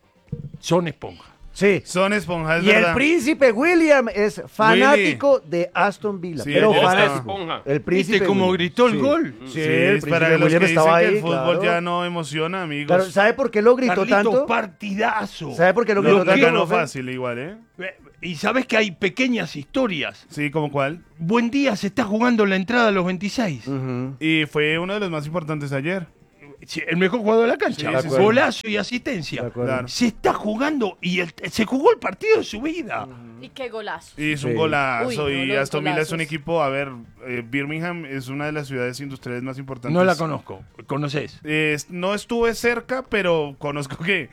Son esponja. Sí. Son esponjas, es Y verdad. el príncipe William es fanático de Aston Villa. Sí, pero él está fanático. esponja. El príncipe ¿Viste cómo William. gritó el Sí. gol? Sí, Sí, el es príncipe para los que William dicen estaba que ahí. el fútbol claro. ya no emociona, amigos. Claro, ¿sabe por qué lo gritó Carlitos, tanto? partidazo. ¿Sabe por qué lo No, gritó no tanto? ganó profe? fácil igual, ¿eh? Y sabes que hay pequeñas historias. Sí, ¿como cuál? Buen día se está jugando la entrada a los 26. Y fue uno de los más importantes ayer. Sí, el mejor jugador de la cancha. Sí, sí, sí. Golazo y asistencia. Claro. Se está jugando y se jugó el partido de su vida. Y qué golazo. Y es un Sí. golazo. Uy, no, y los Aston Villa es un golazos. equipo, a ver, Birmingham es una de las ciudades industriales más importantes. No la conozco. ¿Conoces? No estuve cerca, pero conozco que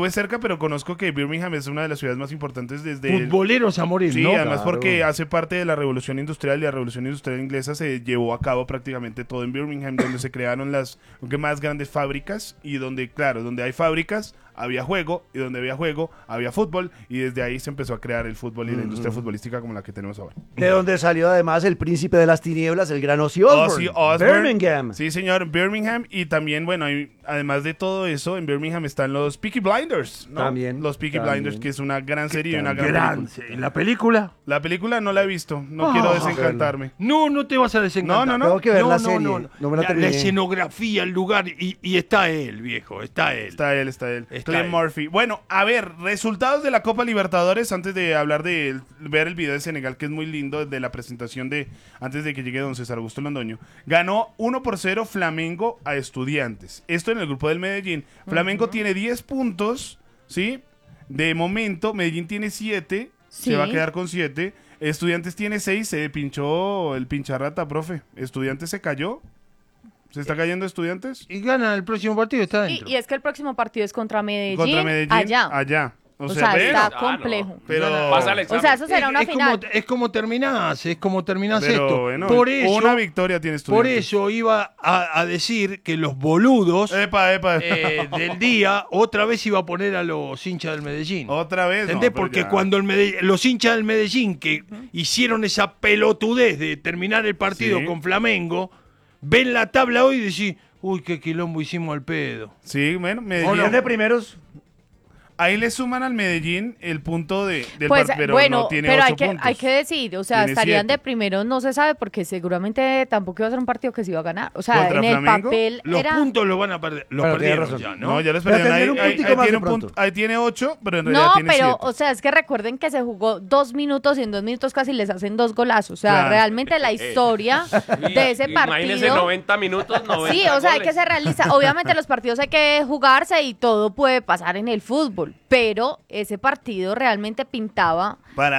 Birmingham es una de las ciudades más importantes desde Futboleros a morir, Sí, ¿no? además Claro. porque hace parte de la revolución industrial y la revolución industrial inglesa se llevó a cabo prácticamente todo en Birmingham, donde se crearon las más grandes fábricas y donde, claro, donde hay fábricas había juego y donde había juego había fútbol y desde ahí se empezó a crear el fútbol y la industria futbolística como la que tenemos ahora. De donde salió además el príncipe de las tinieblas, el gran Ozzy Osbourne. Ozzy Osbourne. Birmingham. Sí, señor, Birmingham. Y también, bueno, además de todo eso, en Birmingham están los Peaky Blinders, ¿no? También, Los Peaky también. Blinders, que es una gran serie y una Gran gran película. serie. ¿La película? La película no la he visto, no Ah, quiero desencantarme. No, no te vas a desencantar. No. Tengo que ver la serie. No me la La terminé. escenografía, el lugar, y está él, viejo, está él. Está él. Está Clint él. Murphy. Bueno, a ver, resultados de la Copa Libertadores, antes de hablar de ver el video de Senegal, que es muy lindo, de la presentación antes de que llegue don César Augusto Londoño. Ganó 1-0 Flamengo a Estudiantes. Esto en el grupo del Medellín. Flamengo tiene 10 puntos, ¿sí? De momento, Medellín tiene 7, Sí. se va a quedar con 7. Estudiantes tiene 6, se pinchó el pincharrata, profe. Estudiantes se cayó. ¿Se está cayendo Estudiantes? Y gana el próximo partido, está Y, dentro. y es que el próximo partido es contra Medellín, Contra Medellín, allá. O sea, ven, está no. complejo. pero Pasa el O examen. sea, eso será una final. Es como terminás pero esto. bueno, por eso, una victoria tiene Estudiantes. por eso iba a decir que los boludos Epa. del día otra vez iba a poner a los hinchas del Medellín. Otra vez. ¿Entendés? No, pero Porque ya. cuando los hinchas del Medellín que hicieron esa pelotudez de terminar el partido Sí. con Flamengo, ven la tabla hoy y decís, uy, qué quilombo hicimos al pedo. Sí, bueno, Medellín. ¿Quién de primeros? Ahí le suman al Medellín el punto del Pues pero bueno, no tiene pero 8 puntos. hay que decir, o sea, Tiene estarían 7. de primero, no se sabe, porque seguramente tampoco iba a ser un partido que se iba a ganar. O sea, ¿Contra en el Flamengo? papel Los era... puntos los van a perder. Los Pero tiene perdieron razón. ya, ¿no? No, ya los Pero perdieron. tendrían un puntico más de pronto. Ahí tiene 8, pero en realidad No, tiene 7. pero, o sea, es que recuerden que se jugó 2 minutos y en 2 minutos casi les hacen 2 golazos. O sea, Claro. realmente la historia de ese Imagínense partido... 90 minutos, 90 Sí, o sea, hay goles. que ser realista. Obviamente los partidos hay que jugarse y todo puede pasar en el fútbol, pero ese partido realmente pintaba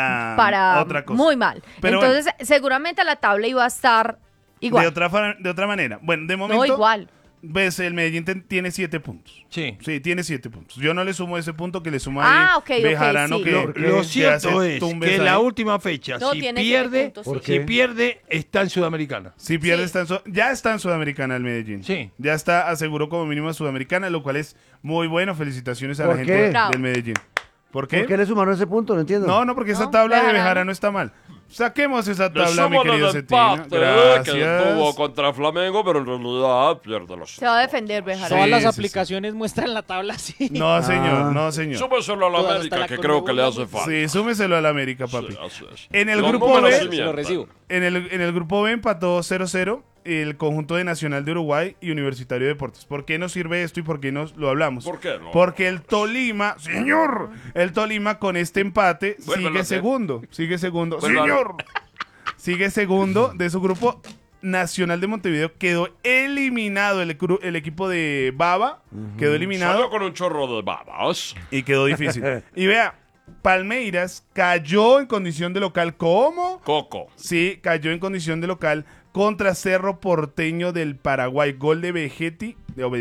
para otra cosa. muy mal. Pero Entonces, seguramente la tabla iba a estar igual. De otra manera. Bueno, de momento. No, igual. Ves, el Medellín tiene 7 puntos. Sí. Sí, tiene 7 puntos. Yo no le sumo ese punto que le suma Ah, ahí ok, ok, Bejarano sí. que Lo que cierto hace es tumbes que ahí. la última fecha, No, si tiene pierde, 7 puntos, ¿Por sí. qué? si pierde, está en Sudamericana. Si pierde, Sí. ya está en Sudamericana el Medellín. Sí. Ya está, aseguró como mínimo Sudamericana, lo cual es muy bueno. Felicitaciones a la ¿Por gente qué? del Medellín. ¿Por qué? ¿Por qué le sumaron ese punto? No entiendo. No, porque esa No, tabla de Bejarano. Bejarano está mal. Saquemos esa Le tabla, mi suman querido el Cetina. empate que tuvo Gracias. contra Flamengo, pero en realidad pierde los... Se va a defender, Bejarano. Todas las sí, aplicaciones muestran la tabla así. No, señor, no, señor. Súmeselo a la Todas América, hasta la que creo que le hace Conmebol. falta. Sí, súmeselo a la América, papi. Sí, así es. En el Los grupo números B, sí Se lo mientan. recibo. en el grupo B empató 0-0 el conjunto de Nacional de Uruguay y Universitario de Deportes. ¿Por qué nos sirve esto y por qué nos lo hablamos? ¿Por qué no? Porque el Tolima, señor, el Tolima con este empate Vuélvelo a sigue hacer. segundo, Vuélvalo a- señor. Sigue segundo de su grupo. Nacional de Montevideo quedó eliminado, el equipo de Baba quedó eliminado Salió con un chorro de babas. y quedó difícil. Y vea, Palmeiras cayó en condición de local. ¿Cómo? Coco. Sí, cayó en condición de local contra Cerro Porteño del Paraguay. Gol de Vegetti,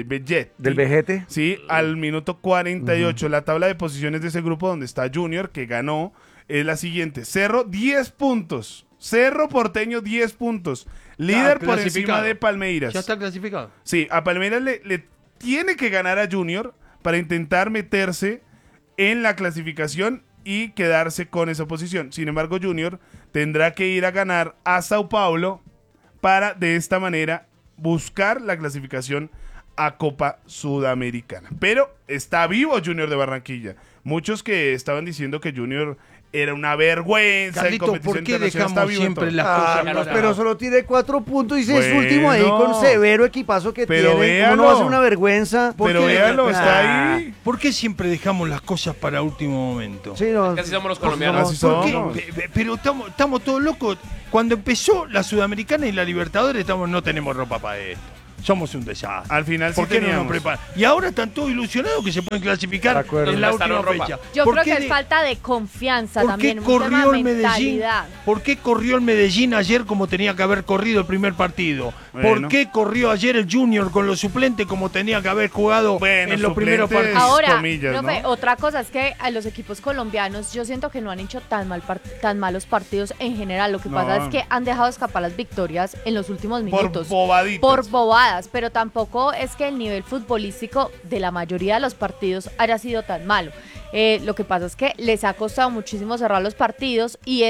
¿Del Vejete? Sí, al minuto 48. La tabla de posiciones de ese grupo donde está Junior, que ganó, es la siguiente. Cerro, 10 puntos. Cerro Porteño, 10 puntos. líder por clasificado. encima de Palmeiras. ¿Ya está clasificado? Sí, a Palmeiras le tiene que ganar a Junior para intentar meterse en la clasificación y quedarse con esa posición. Sin embargo, Junior tendrá que ir a ganar a Sao Paulo para de esta manera buscar la clasificación a Copa Sudamericana. Pero está vivo Junior de Barranquilla. Muchos que estaban diciendo que Junior era una vergüenza Carlito, en competición ¿por qué internacional. dejamos Está vivo en siempre todo. las cosas? Pero solo tiene 4 puntos y es Bueno, último ahí con severo equipazo que pero tiene. véalo. ¿Cómo no va a ser una vergüenza? Pero véalo, está ahí. ¿Por qué siempre dejamos las cosas para último momento? Sí, no. Casi somos los colombianos. Así ¿Por qué? somos. Pero estamos todos locos. Cuando empezó la Sudamericana y la Libertadores, no tenemos ropa para esto. Somos un desastre. Al final sí ¿Por qué no teníamos. nos preparan? Y ahora están todos ilusionados que se pueden clasificar en la última fecha. Yo ¿Por creo qué que es falta de confianza ¿Por también, qué un tema corrió de el Medellín? mentalidad. ¿Por qué corrió el Medellín ayer como tenía que haber corrido el primer partido? Bueno. ¿Por qué corrió ayer el Junior con los suplentes como tenía que haber jugado en los primeros suplentes, partidos? Ahora, comillas, profe, ¿no? otra cosa es que a los equipos colombianos yo siento que no han hecho tan malos partidos en general. Lo que pasa No. es que han dejado escapar las victorias en los últimos minutos. bobaditas. Por bobadas, pero tampoco es que el nivel futbolístico de la mayoría de los partidos haya sido tan malo. Lo que pasa es que les ha costado muchísimo cerrar los partidos y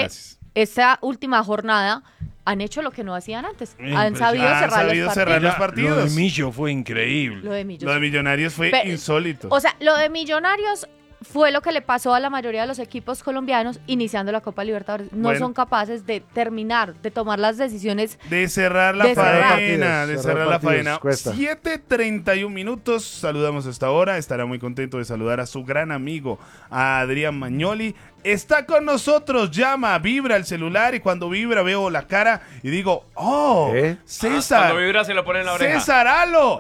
esta última jornada han hecho lo que no hacían antes. Han sabido cerrar los partidos. Lo de Millo fue increíble. Lo de Millo, Lo de Millonarios fue Pero, insólito. O sea, lo de Millonarios fue lo que le pasó a la mayoría de los equipos colombianos iniciando la Copa Libertadores. No Bueno. son capaces de terminar, de tomar las decisiones. De cerrar la de cerrar. faena, de cerrar la partidos, faena. cuesta. 7:31 minutos, saludamos hasta ahora. Estará muy contento de saludar a su gran amigo, a Adrián Magnoli. Está con nosotros, llama, vibra el celular y cuando vibra veo la cara y digo, ¡oh! César. Cuando vibra se lo pone en la oreja. César, ¡aló!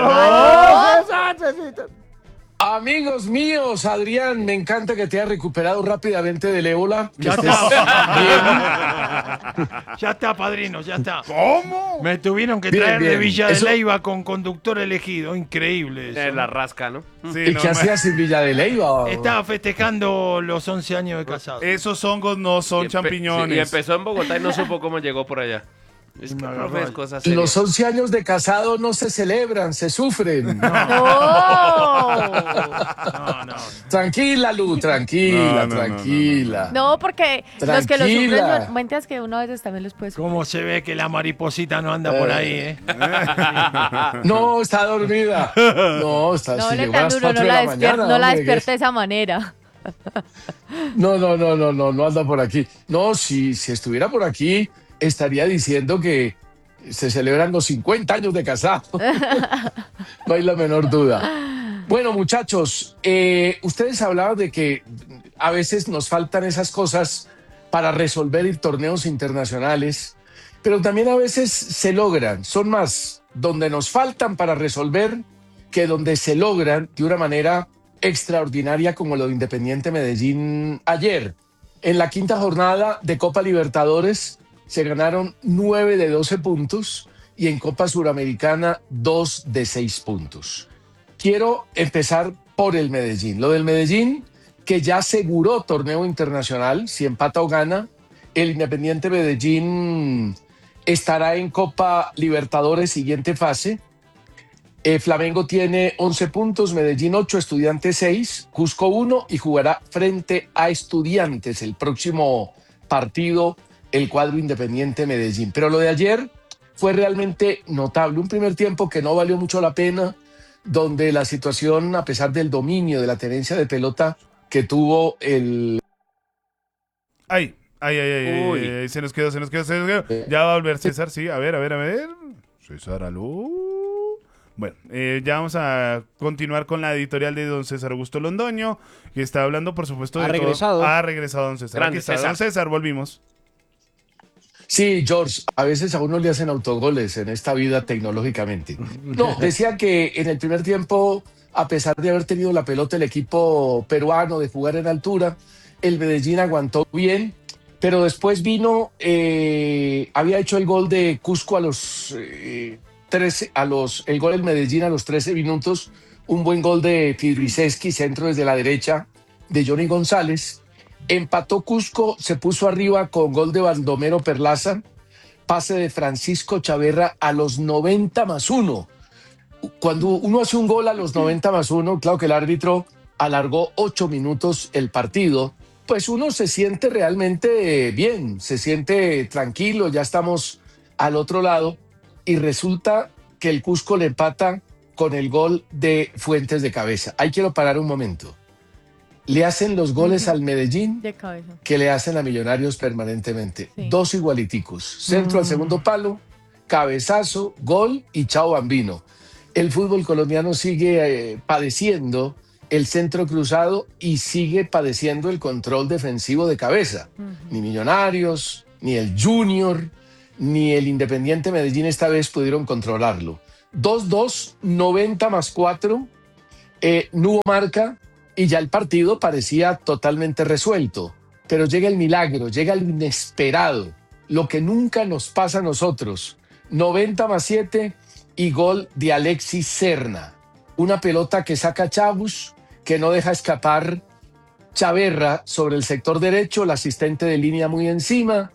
Amigos míos, Adrián, me encanta que te hayas recuperado rápidamente del ébola. Que Ya estés está. Ya está, padrino, ya está. ¿Cómo? Me tuvieron que Bien, traer de bien. Villa de Eso- Leyva con conductor elegido. Increíble eso. Es la rasca, ¿no? Sí, ¿Y no, qué hacías en Villa de Leyva? Estaba festejando los 11 años de casado. Esos hongos no son Y champiñones. empezó en Bogotá y no supo cómo llegó por allá. Es que, Me profe, agarró. es cosa seria. Los 11 años de casado no se celebran, se sufren. No. Tranquila, Lu, tranquila, No. tranquila. No, porque los que lo sufren Tranquila. son mentiras que uno a veces también los puede sufrir. ¿Cómo se ve que la mariposita no anda por ahí, eh? No, está dormida. No, está No si le llegó a tan las duro, 4 no de la, la mañana, no la hombre, despierte de esa manera. No anda por aquí. No, si estuviera por aquí, estaría diciendo que se celebran los 50 años de casado. No hay la menor duda. Bueno, muchachos, ustedes hablaban de que a veces nos faltan esas cosas para resolver torneos internacionales, pero también a veces se logran. Son más donde nos faltan para resolver que donde se logran de una manera extraordinaria como lo de Independiente Medellín ayer. En la quinta jornada de Copa Libertadores se ganaron 9 de 12 puntos y en Copa Suramericana 2 de 6 puntos. Quiero empezar por el Medellín. Lo del Medellín, que ya aseguró torneo internacional, si empata o gana, el Independiente Medellín estará en Copa Libertadores siguiente fase. Flamengo tiene 11 puntos, Medellín 8, Estudiantes 6, Cusco 1 y jugará frente a Estudiantes el próximo partido, el cuadro Independiente Medellín. Pero lo de ayer fue realmente notable. Un primer tiempo que no valió mucho la pena, donde la situación, a pesar del dominio, de la tenencia de pelota que tuvo el... Ay, se nos quedó. Ya va a volver César, sí, a ver. César, aló. Bueno, ya vamos a continuar con la editorial de don César Augusto Londoño, que está hablando, por supuesto, de todo. Ha regresado don César. Grande Aquí está, César. don César, volvimos. Sí, George, a veces a uno le hacen autogoles en esta vida tecnológicamente. No, decía que en el primer tiempo, a pesar de haber tenido la pelota el equipo peruano de jugar en altura, el Medellín aguantó bien, pero después vino, había hecho el gol de Cusco a los 13, el gol del Medellín a los 13 minutos, un buen gol de Fidriceski, centro desde la derecha de Johnny González. Empató Cusco, se puso arriba con gol de Baldomero Perlaza pase de Francisco Chaverra a los 90+1. Cuando uno hace un gol a los 90+1, claro que el árbitro alargó 8 minutos el partido, pues uno se siente realmente bien, se siente tranquilo, ya estamos al otro lado, y resulta que el Cusco le empata con el gol de Fuentes de cabeza. Ahí quiero parar un momento. Le hacen los goles al Medellín De cabeza. que le hacen a Millonarios permanentemente. Dos igualiticos. Centro al segundo palo, cabezazo, gol y chao bambino. El fútbol colombiano sigue padeciendo el centro cruzado y sigue padeciendo el control defensivo de cabeza. Ni Millonarios, ni el Junior, ni el Independiente Medellín esta vez pudieron controlarlo. 2-2, 90+4, no hubo marca y ya el partido parecía totalmente resuelto. Pero llega el milagro, llega el inesperado, lo que nunca nos pasa a nosotros. 90+7 y gol de Alexis Serna. Una pelota que saca Chavus, que no deja escapar Chaverra sobre el sector derecho, el asistente de línea muy encima,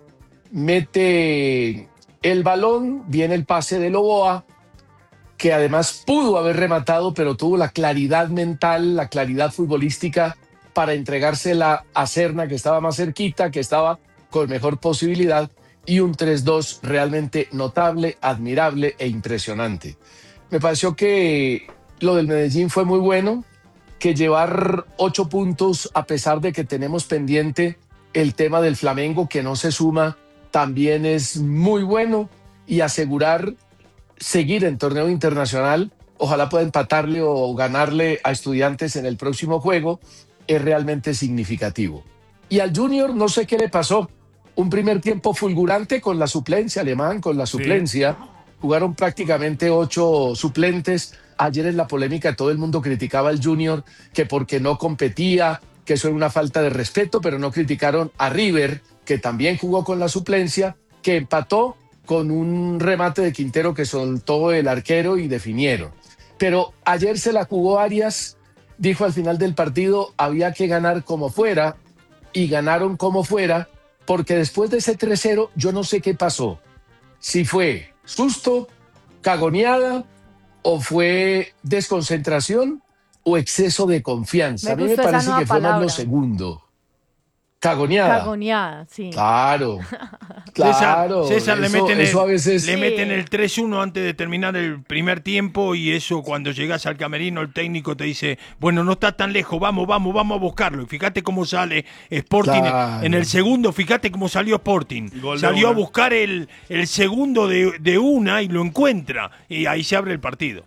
mete el balón, viene el pase de Loboa, que además pudo haber rematado, pero tuvo la claridad mental, la claridad futbolística para entregársela a Serna, que estaba más cerquita, que estaba con mejor posibilidad, y un 3-2 realmente notable, admirable e impresionante. Me pareció que lo del Medellín fue muy bueno, que llevar 8 puntos, a pesar de que tenemos pendiente el tema del Flamengo, que no se suma, también es muy bueno, y asegurar seguir en torneo internacional, ojalá pueda empatarle o ganarle a Estudiantes en el próximo juego, es realmente significativo. Y al Junior no sé qué le pasó, un primer tiempo fulgurante con la suplencia, Alemán con la suplencia, jugaron prácticamente 8 suplentes. Ayer en la polémica todo el mundo criticaba al Junior, que porque no competía, que eso era una falta de respeto, pero no criticaron a River, que también jugó con la suplencia, que empató con un remate de Quintero que soltó el arquero y definieron. Pero ayer se la jugó Arias, dijo al final del partido, había que ganar como fuera, y ganaron como fuera, porque después de ese 3-0, yo no sé qué pasó. Si fue susto, cagoneada, o fue desconcentración, o exceso de confianza. A mí me parece que fue más lo segundo. Cagoneada. Cagoneada, sí. Claro. Claro. César, le meten eso a veces... le meten el 3-1 antes de terminar el primer tiempo, y eso cuando llegas al camerino el técnico te dice, bueno, no está tan lejos, vamos a buscarlo. Y fíjate cómo sale Sporting en el segundo, fíjate cómo salió Sporting. Salió a buscar el segundo de una y lo encuentra, y ahí se abre el partido.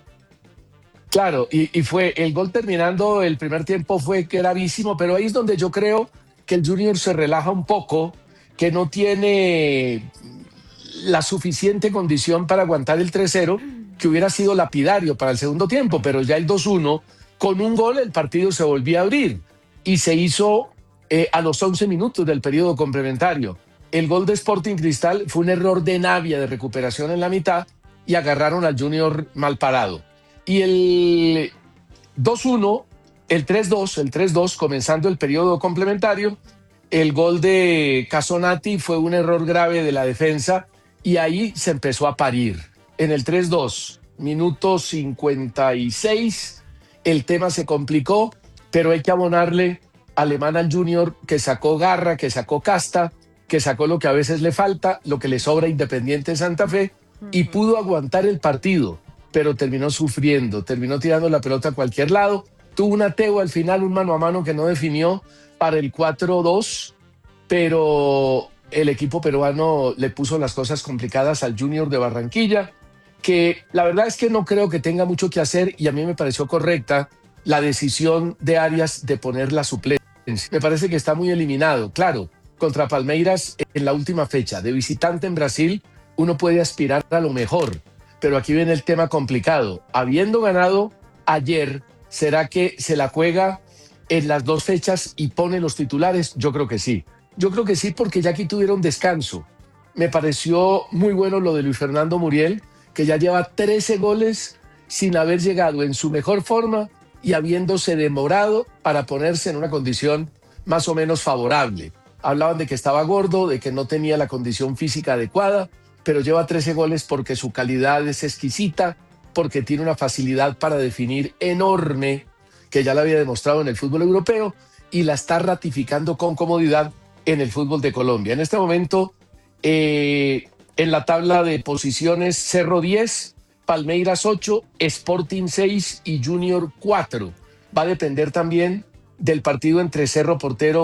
Claro, y fue el gol terminando el primer tiempo fue gravísimo, pero ahí es donde yo creo que el Junior se relaja un poco, que no tiene la suficiente condición para aguantar el 3-0, que hubiera sido lapidario para el segundo tiempo, pero ya el 2-1, con un gol el partido se volvía a abrir y se hizo a los 11 minutos del periodo complementario. El gol de Sporting Cristal fue un error de Navia de recuperación en la mitad y agarraron al Junior mal parado. Y el 2-1, el 3-2 comenzando el periodo complementario, el gol de Casonati fue un error grave de la defensa y ahí se empezó a parir. En el 3-2, minuto 56, el tema se complicó, pero hay que abonarle Alemán al Junior, que sacó garra, que sacó casta, que sacó lo que a veces le falta, lo que le sobra a Independiente Santa Fe, y pudo aguantar el partido, pero terminó sufriendo, terminó tirando la pelota a cualquier lado. Tuvo un ateo al final, un mano a mano que no definió para el 4-2, pero el equipo peruano le puso las cosas complicadas al Junior de Barranquilla, que la verdad es que no creo que tenga mucho que hacer, y a mí me pareció correcta la decisión de Arias de poner la suplencia. Me parece que está muy eliminado. Claro, contra Palmeiras en la última fecha, de visitante en Brasil, uno puede aspirar a lo mejor, pero aquí viene el tema complicado. Habiendo ganado ayer, ¿será que se la juega en las 2 fechas y pone los titulares? Yo creo que sí. Yo creo que sí, porque ya aquí tuvieron descanso. Me pareció muy bueno lo de Luis Fernando Muriel, que ya lleva 13 goles sin haber llegado en su mejor forma y habiéndose demorado para ponerse en una condición más o menos favorable. hablaban de que estaba gordo, de que no tenía la condición física adecuada, pero lleva 13 goles porque su calidad es exquisita, porque tiene una facilidad para definir enorme, que ya la había demostrado en el fútbol europeo, y la está ratificando con comodidad en el fútbol de Colombia. En este momento, en la tabla de posiciones, Cerro 10, Palmeiras 8, Sporting 6 y Junior 4. Va a depender también del partido entre Cerro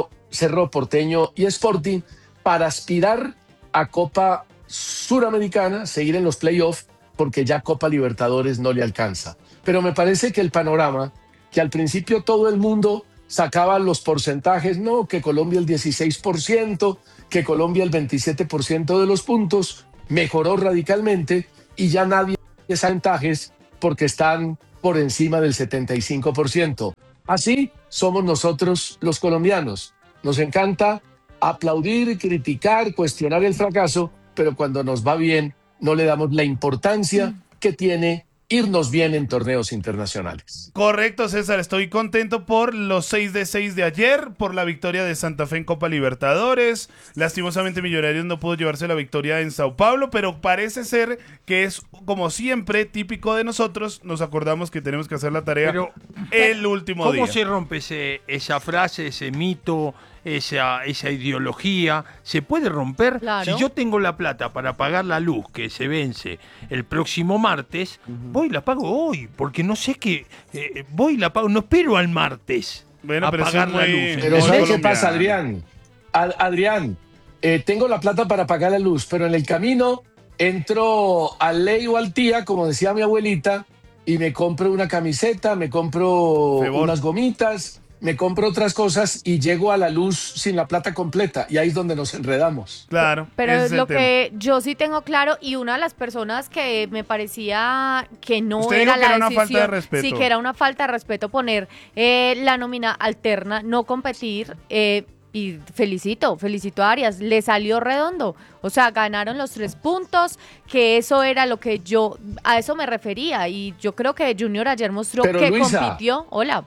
Porteño y Sporting para aspirar a Copa Suramericana, seguir en los playoffs, porque ya Copa Libertadores no le alcanza. Pero me parece que el panorama, que al principio todo el mundo sacaba los porcentajes, no, que Colombia el 16%, que Colombia el 27% de los puntos, mejoró radicalmente y ya nadie tiene porcentajes porque están por encima del 75%. Así somos nosotros los colombianos. Nos encanta aplaudir, criticar, cuestionar el fracaso, pero cuando nos va bien no le damos la importancia que tiene irnos bien en torneos internacionales. Correcto, César. Estoy contento por los 6-6 de ayer, por la victoria de Santa Fe en Copa Libertadores. Lastimosamente Millonarios no pudo llevarse la victoria en Sao Paulo, pero parece ser que es, como siempre, típico de nosotros. Nos acordamos que tenemos que hacer la tarea el último día. ¿Cómo se rompe esa frase, ese mito, esa ideología? ¿Se puede romper? Claro. Si yo tengo la plata para pagar la luz que se vence el próximo martes, voy y la pago hoy, porque no sé qué, voy y la pago, no espero al martes a pagar la luz. Pero ¿sabes qué pasa, Adrián? Adrián, tengo la plata para pagar la luz, pero en el camino entro al Ley o al Tía, como decía mi abuelita, y me compro una camiseta, me compro unas gomitas, me compro otras cosas y llego a la luz sin la plata completa, y ahí es donde nos enredamos. Claro. Pero lo que yo sí tengo claro, y una de las personas que me parecía que no Usted era dijo que la era una decisión, falta de respeto. sí, que era una falta de respeto poner la nómina alterna, no competir, y felicito a Arias, le salió redondo, o sea, ganaron los 3 puntos, que eso era lo que a eso me refería, y yo creo que Junior ayer mostró que Luisa, compitió. Hola.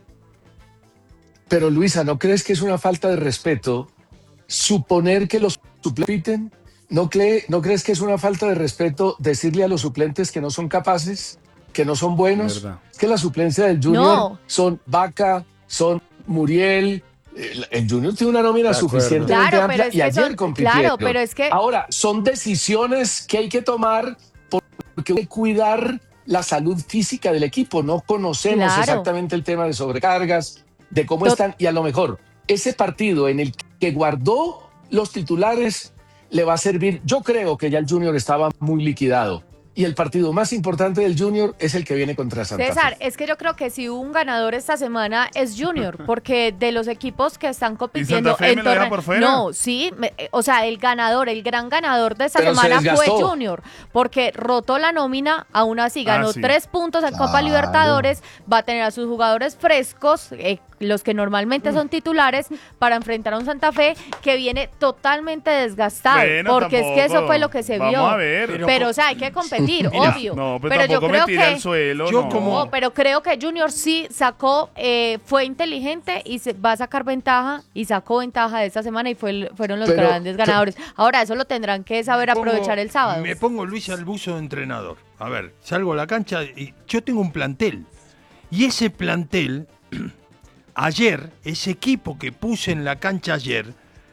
Pero Luisa, ¿no crees que es una falta de respeto suponer que los suplentes ¿No crees que es una falta de respeto decirle a los suplentes que no son capaces, que no son buenos? Es que la suplencia del Junior son Vaca, son Muriel. El Junior tiene una nómina suficientemente amplia y ayer compitieron. Claro, pero es que... Ahora, son decisiones que hay que tomar porque hay que cuidar la salud física del equipo. No conocemos exactamente el tema de sobrecargas, de cómo están, y a lo mejor ese partido en el que guardó los titulares le va a servir. Yo creo que ya el Junior estaba muy liquidado. Y el partido más importante del Junior es el que viene contra Santa Fe. César, es que yo creo que si hubo un ganador esta semana es Junior, porque de los equipos que están compitiendo... ¿Y Santa Fe me lo deja por fuera? No, sí, o sea, el gran ganador de esta semana fue Junior, porque rotó la nómina, aún así ganó 3 puntos en Copa Libertadores, va a tener a sus jugadores frescos, los que normalmente son titulares, para enfrentar a un Santa Fe que viene totalmente desgastado, porque es que eso fue lo que se vio. A ver. Pero o sea, hay que competir, obvio. No, pero yo creo que al suelo, pero creo que Junior sí sacó, fue inteligente y va a sacar ventaja, y sacó ventaja de esta semana, y fueron los grandes ganadores. Ahora, eso lo tendrán que saber aprovechar el sábado. Me pongo Luis al buzo de entrenador. A ver, salgo a la cancha y yo tengo un plantel. Y ese plantel, ayer, ese equipo que puse en la cancha ayer,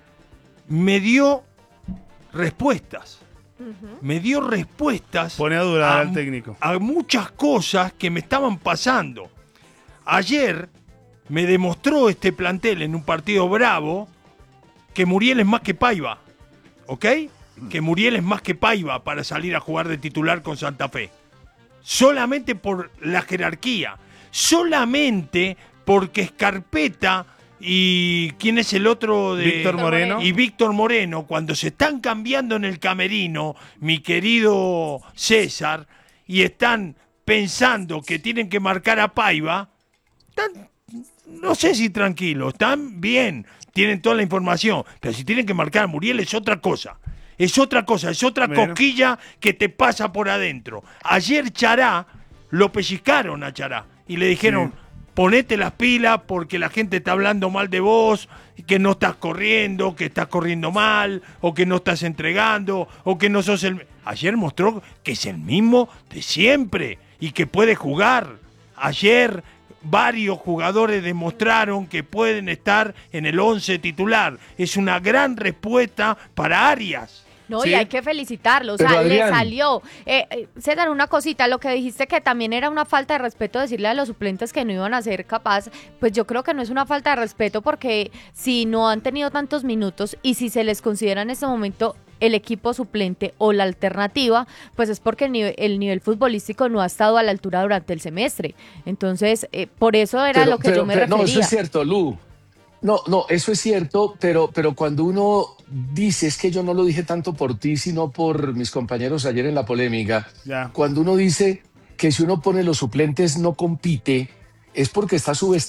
me dio respuestas. Me dio respuestas. Pone a durar al técnico. A muchas cosas que me estaban pasando. Ayer me demostró este plantel en un partido bravo que Muriel es más que Paiva. ¿Ok? Que Muriel es más que Paiva para salir a jugar de titular con Santa Fe. Solamente por la jerarquía. Solamente porque Scarpetta y ¿quién es el otro? Víctor Moreno. Y Víctor Moreno, cuando se están cambiando en el camerino, mi querido César, y están pensando que tienen que marcar a Paiva, están, no sé si tranquilos, están bien, tienen toda la información, pero si tienen que marcar a Muriel es otra cosa. Es otra cosa, es otra cosquilla que te pasa por adentro. Ayer Chará, lo pellizcaron a Chará y le dijeron... ponete las pilas porque la gente está hablando mal de vos, que no estás corriendo, que estás corriendo mal, o que no estás entregando, o que no sos el... Ayer mostró que es el mismo de siempre y que puede jugar. Ayer varios jugadores demostraron que pueden estar en el 11 titular. Es una gran respuesta para Arias. No, ¿sí? Y hay que felicitarlo, o Pero, sea, Adrián, le salió. César, una cosita, lo que dijiste que también era una falta de respeto decirle a los suplentes que no iban a ser capaz, pues yo creo que no es una falta de respeto porque si no han tenido tantos minutos y si se les considera en este momento el equipo suplente o la alternativa, pues es porque el nivel futbolístico no ha estado a la altura durante el semestre. Entonces, por eso era lo que yo me refería. No, eso es cierto, Lu. No, eso es cierto, pero cuando uno dice, es que yo no lo dije tanto por ti, sino por mis compañeros ayer en la polémica, cuando uno dice que si uno pone los suplentes no compite, es porque está subestimado